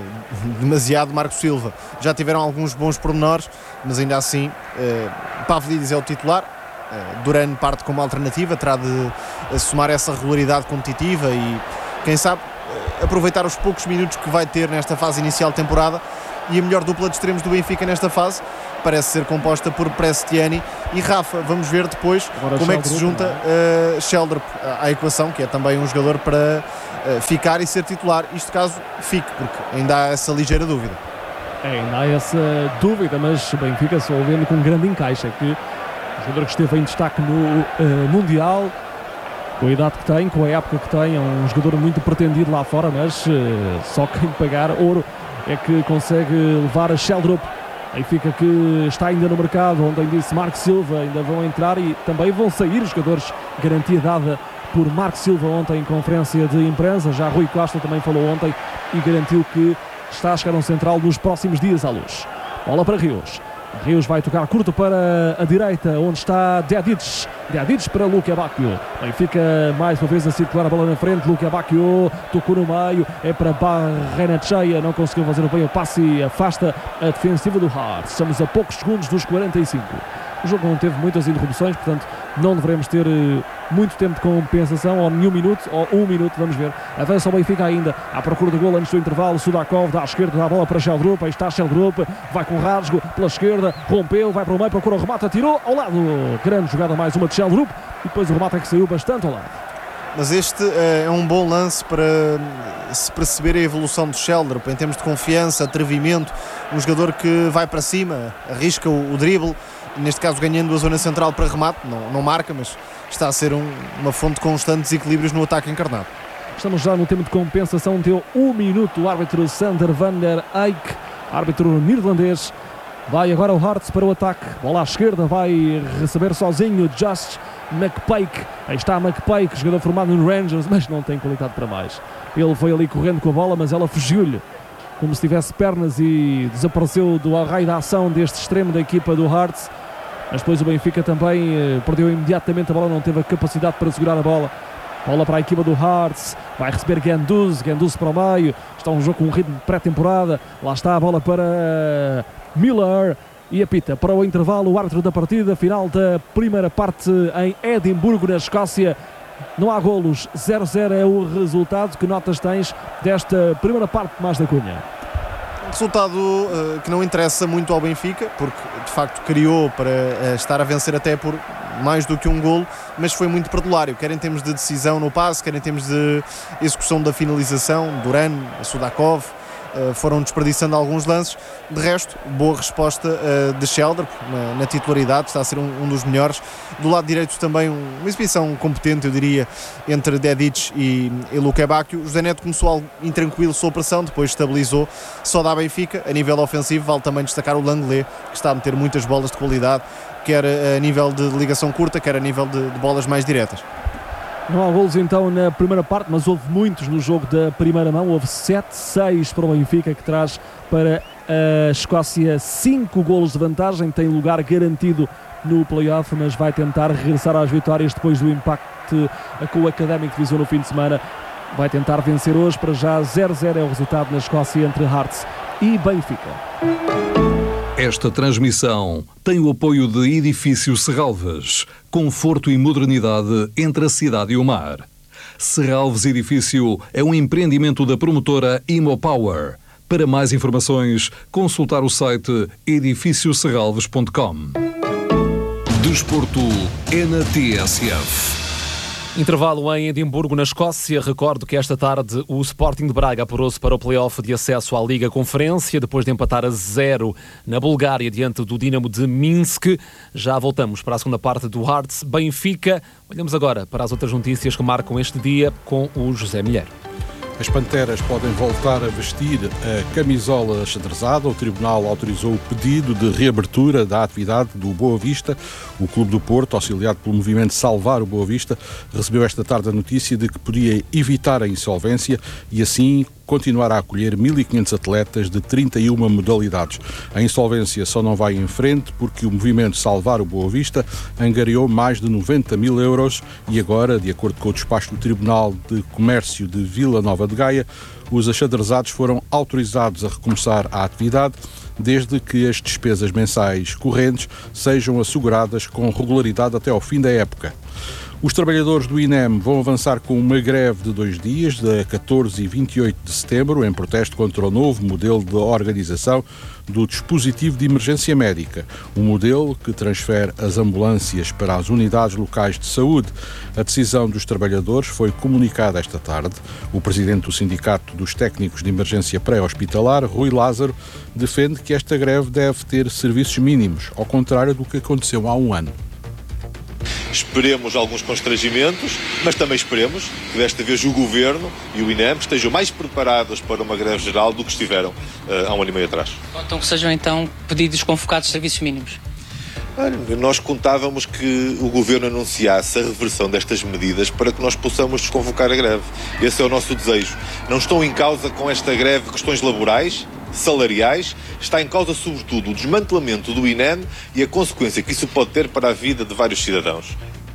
demasiado Marco Silva. Já tiveram alguns bons pormenores, mas ainda assim Pavlidis é o titular. Duran parte como alternativa, terá de somar essa regularidade competitiva e, quem sabe, aproveitar os poucos minutos que vai ter nesta fase inicial de temporada. E a melhor dupla de extremos do Benfica nesta fase parece ser composta por Prestiani e Rafa. Vamos ver depois agora como é que se junta Sheldrup à equação, que é também um jogador para ficar e ser titular, isto caso fique, porque ainda há essa ligeira dúvida. Ainda há essa dúvida, mas o Benfica só vendo com um grande encaixe, é que o jogador que esteve em destaque no Mundial, com a idade que tem, com a época que tem, é um jogador muito pretendido lá fora, mas só quem pagar ouro é que consegue levar a Sheldrup. Benfica que está ainda no mercado, onde disse Marco Silva, ainda vão entrar e também vão sair os jogadores, garantia dada por Marco Silva ontem em conferência de imprensa. Já Rui Costa também falou ontem e garantiu que está a chegar um central nos próximos dias à luz. Bola para Rios. Rios vai tocar curto para a direita, onde está Dedic. Dedic para Luque Bacchio. Benfica mais uma vez a circular a bola na frente. Luque Bacchio tocou no meio, é para Barrena cheia, não conseguiu fazer bem o passe e afasta a defensiva do Hearts. Estamos a poucos segundos dos 45. O jogo não teve muitas interrupções, portanto não devemos ter muito tempo de compensação, ou nenhum minuto, ou um minuto, vamos ver. Avança o Benfica ainda, à procura do gol antes do intervalo. Sudakov dá à esquerda, dá a bola para Sheldrup, aí está Sheldrup, vai com rasgo pela esquerda, rompeu, vai para o meio, procura o remate, atirou ao lado. Grande jogada, mais uma de Sheldrup, e depois o remate é que saiu bastante ao lado. Mas este é um bom lance para se perceber a evolução do Sheldrup, em termos de confiança, atrevimento, um jogador que vai para cima, arrisca o drible, neste caso ganhando a zona central para remate, não marca, mas está a ser uma fonte constante de desequilíbrios no ataque encarnado. Estamos já no tempo de compensação, deu um minuto o árbitro Sander van der Eyck, árbitro neerlandês. Vai agora o Hearts para o ataque, bola à esquerda, vai receber sozinho Just McPake. Aí está McPake, jogador formado no Rangers, mas não tem qualidade para mais. Ele foi ali correndo com a bola, mas ela fugiu-lhe como se tivesse pernas e desapareceu do raio da ação deste extremo da equipa do Hearts. Mas depois o Benfica também perdeu imediatamente a bola, não teve a capacidade para segurar a bola. Bola para a equipa do Hearts, vai receber Guendouzi para o meio. Está um jogo com um ritmo de pré-temporada. Lá está a bola para Miller e apita para o intervalo o árbitro da partida. Final da primeira parte em Edimburgo, na Escócia. Não há golos, 0-0 é o resultado. Que notas tens desta primeira parte, Tomás da Cunha? Resultado que não interessa muito ao Benfica, porque de facto criou para estar a vencer até por mais do que um golo, mas foi muito perdulário, quer em termos de decisão no passe, quer em termos de execução da finalização. Duran, Sudakov foram desperdiçando alguns lances. De resto, boa resposta de Sheldrup na titularidade, está a ser um dos melhores. Do lado direito também uma exibição competente, eu diria, entre Dedic e Luque Bacchio. José Neto começou algo intranquilo sob pressão, depois estabilizou. Só dá Benfica. A nível ofensivo vale também destacar o Langlais, que está a meter muitas bolas de qualidade, quer a nível de ligação curta, quer a nível de bolas mais diretas. Não há golos então na primeira parte, mas houve muitos no jogo da primeira mão. Houve 7-6 para o Benfica, que traz para a Escócia 5 golos de vantagem. Tem lugar garantido no play-off, mas vai tentar regressar às vitórias depois do impacto com o Académico de Viseu no fim de semana. Vai tentar vencer hoje. Para já 0-0 é o resultado na Escócia entre Hearts e Benfica. Esta transmissão tem o apoio de Edifício Serralves, conforto e modernidade entre a cidade e o mar. Serralves Edifício é um empreendimento da promotora Imopower. Para mais informações, consultar o site edifícioserralves.com. Desporto é na TSF. Intervalo em Edimburgo, na Escócia. Recordo que esta tarde o Sporting de Braga apurou-se para o play-off de acesso à Liga Conferência, depois de empatar a 0 na Bulgária diante do Dinamo de Minsk. Já voltamos para a segunda parte do Hearts Benfica. Olhamos agora para as outras notícias que marcam este dia com o José Milheiro. As Panteras podem voltar a vestir a camisola xadrezada. O Tribunal autorizou o pedido de reabertura da atividade do Boa Vista. O Clube do Porto, auxiliado pelo movimento Salvar o Boa Vista, recebeu esta tarde a notícia de que podia evitar a insolvência e assim continuar a acolher 1.500 atletas de 31 modalidades. A insolvência só não vai em frente porque o movimento Salvar o Boa Vista angariou mais de 90 mil euros e agora, de acordo com o despacho do Tribunal de Comércio de Vila Nova de Gaia, os axadrezados foram autorizados a recomeçar a atividade desde que as despesas mensais correntes sejam asseguradas com regularidade até ao fim da época. Os trabalhadores do INEM vão avançar com uma greve de 2 dias, de 14 e 28 de setembro, em protesto contra o novo modelo de organização do dispositivo de emergência médica, um modelo que transfere as ambulâncias para as unidades locais de saúde. A decisão dos trabalhadores foi comunicada esta tarde. O presidente do Sindicato dos Técnicos de Emergência Pré-Hospitalar, Rui Lázaro, defende que esta greve deve ter serviços mínimos, ao contrário do que aconteceu há um ano. Esperemos alguns constrangimentos, mas também esperemos que desta vez o Governo e o INEM estejam mais preparados para uma greve geral do que estiveram há um ano e meio atrás. Contam que sejam então pedidos convocados de serviços mínimos? Nós contávamos que o Governo anunciasse a reversão destas medidas para que nós possamos desconvocar a greve. Esse é o nosso desejo. Não estão em causa com esta greve questões laborais, salariais, está em causa sobretudo o desmantelamento do INEM e a consequência que isso pode ter para a vida de vários cidadãos.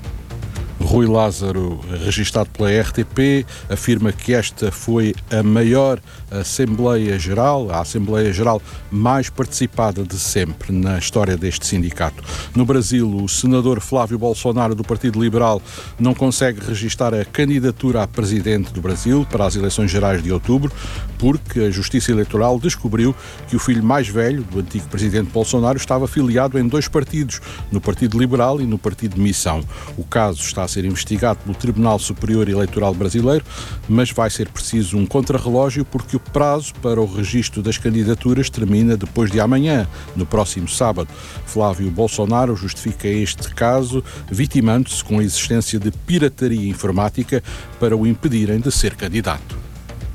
Rui Lázaro, registado pela RTP, afirma que esta foi a maior Assembleia Geral, a Assembleia Geral mais participada de sempre na história deste sindicato. No Brasil, o senador Flávio Bolsonaro, do Partido Liberal, não consegue registar a candidatura a presidente do Brasil para as eleições gerais de outubro, porque a Justiça Eleitoral descobriu que o filho mais velho do antigo presidente Bolsonaro estava afiliado em 2 partidos, no Partido Liberal e no Partido de Missão. O caso está a ser investigado pelo Tribunal Superior Eleitoral Brasileiro, mas vai ser preciso um contrarrelógio porque o prazo para o registro das candidaturas termina depois de amanhã, no próximo sábado. Flávio Bolsonaro justifica este caso vitimando-se com a existência de pirataria informática para o impedirem de ser candidato.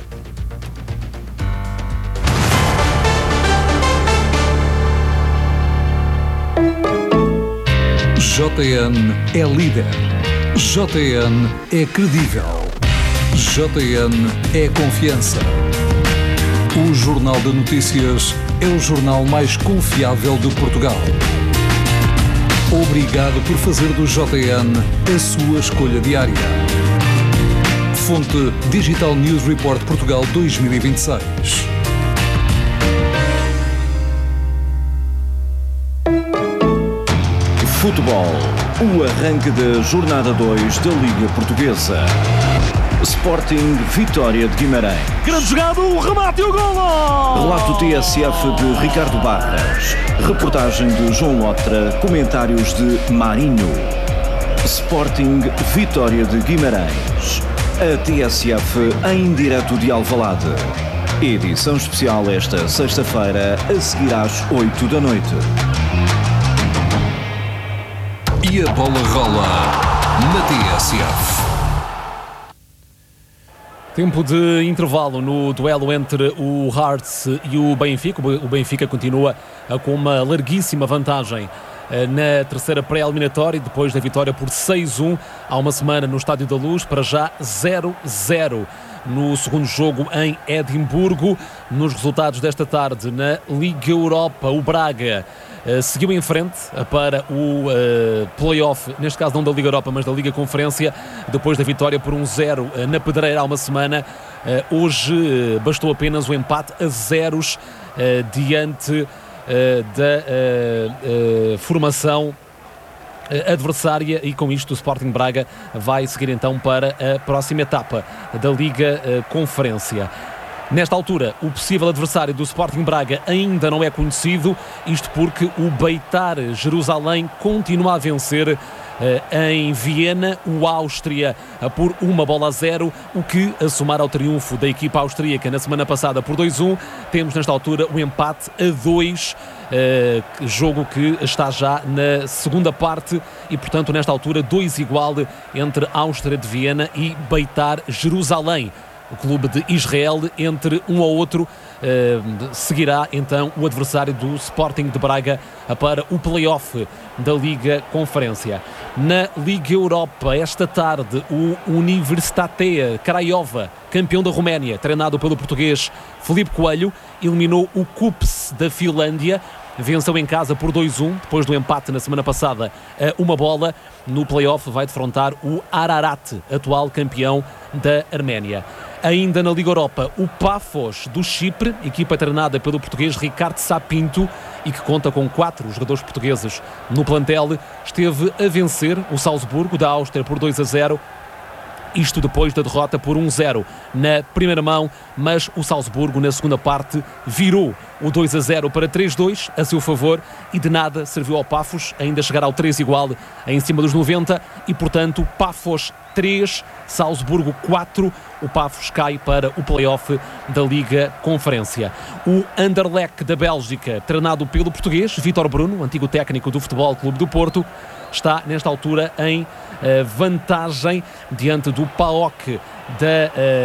JN é líder. JN é credível. JN é confiança. O Jornal de Notícias é o jornal mais confiável de Portugal. Obrigado por fazer do JN a sua escolha diária. Fonte Digital News Report Portugal 2026. Futebol, o arranque da jornada 2 da Liga Portuguesa. Sporting, Vitória de Guimarães. Grande jogada, o remate e o golo! Relato TSF de Ricardo Barras. Reportagem de João Lotra. Comentários de Marinho. Sporting, Vitória de Guimarães. A TSF em direto de Alvalade. Edição especial esta sexta-feira, a seguir às 8 da noite. E a bola rola na TSF. Tempo de intervalo no duelo entre o Hearts e o Benfica. O Benfica continua com uma larguíssima vantagem na terceira pré-eliminatória, depois da vitória por 6-1 há uma semana no Estádio da Luz, para já 0-0 no segundo jogo em Edimburgo. Nos resultados desta tarde na Liga Europa, o Braga seguiu em frente para o play-off, neste caso não da Liga Europa, mas da Liga Conferência, depois da vitória por 1-0 na Pedreira há uma semana. Hoje bastou apenas o empate a 0 diante da formação adversária, e com isto o Sporting Braga vai seguir então para a próxima etapa da Liga Conferência. Nesta altura, o possível adversário do Sporting Braga ainda não é conhecido, isto porque o Beitar Jerusalém continua a vencer em Viena o Áustria por 1-0, o que, a somar ao triunfo da equipa austríaca na semana passada por 2-1, temos nesta altura o empate a 2, jogo que está já na segunda parte e, portanto, nesta altura 2 igual entre Áustria de Viena e Beitar Jerusalém. O clube de Israel, entre um ou outro, seguirá então o adversário do Sporting de Braga para o play-off da Liga Conferência. Na Liga Europa, esta tarde, o Universitatea Craiova, campeão da Roménia, treinado pelo português Filipe Coelho, eliminou o Kups da Finlândia, venceu em casa por 2-1, depois do empate na semana passada a 1-1. No play-off vai defrontar o Ararat, atual campeão da Arménia. Ainda na Liga Europa, o Pafos do Chipre, equipa treinada pelo português Ricardo Sapinto e que conta com 4 jogadores portugueses no plantel, esteve a vencer o Salzburgo da Áustria por 2-0. Isto depois da derrota por 1-0 na primeira mão, mas o Salzburgo na segunda parte virou o 2-0 para 3-2 a seu favor e de nada serviu ao Pafos ainda chegar ao 3 igual em cima dos 90 e, portanto, Pafos 3, Salzburgo 4, o Pafos cai para o play-off da Liga Conferência. O Anderlecht da Bélgica, treinado pelo português Vítor Bruno, antigo técnico do Futebol Clube do Porto, está nesta altura em vantagem diante do PAOK da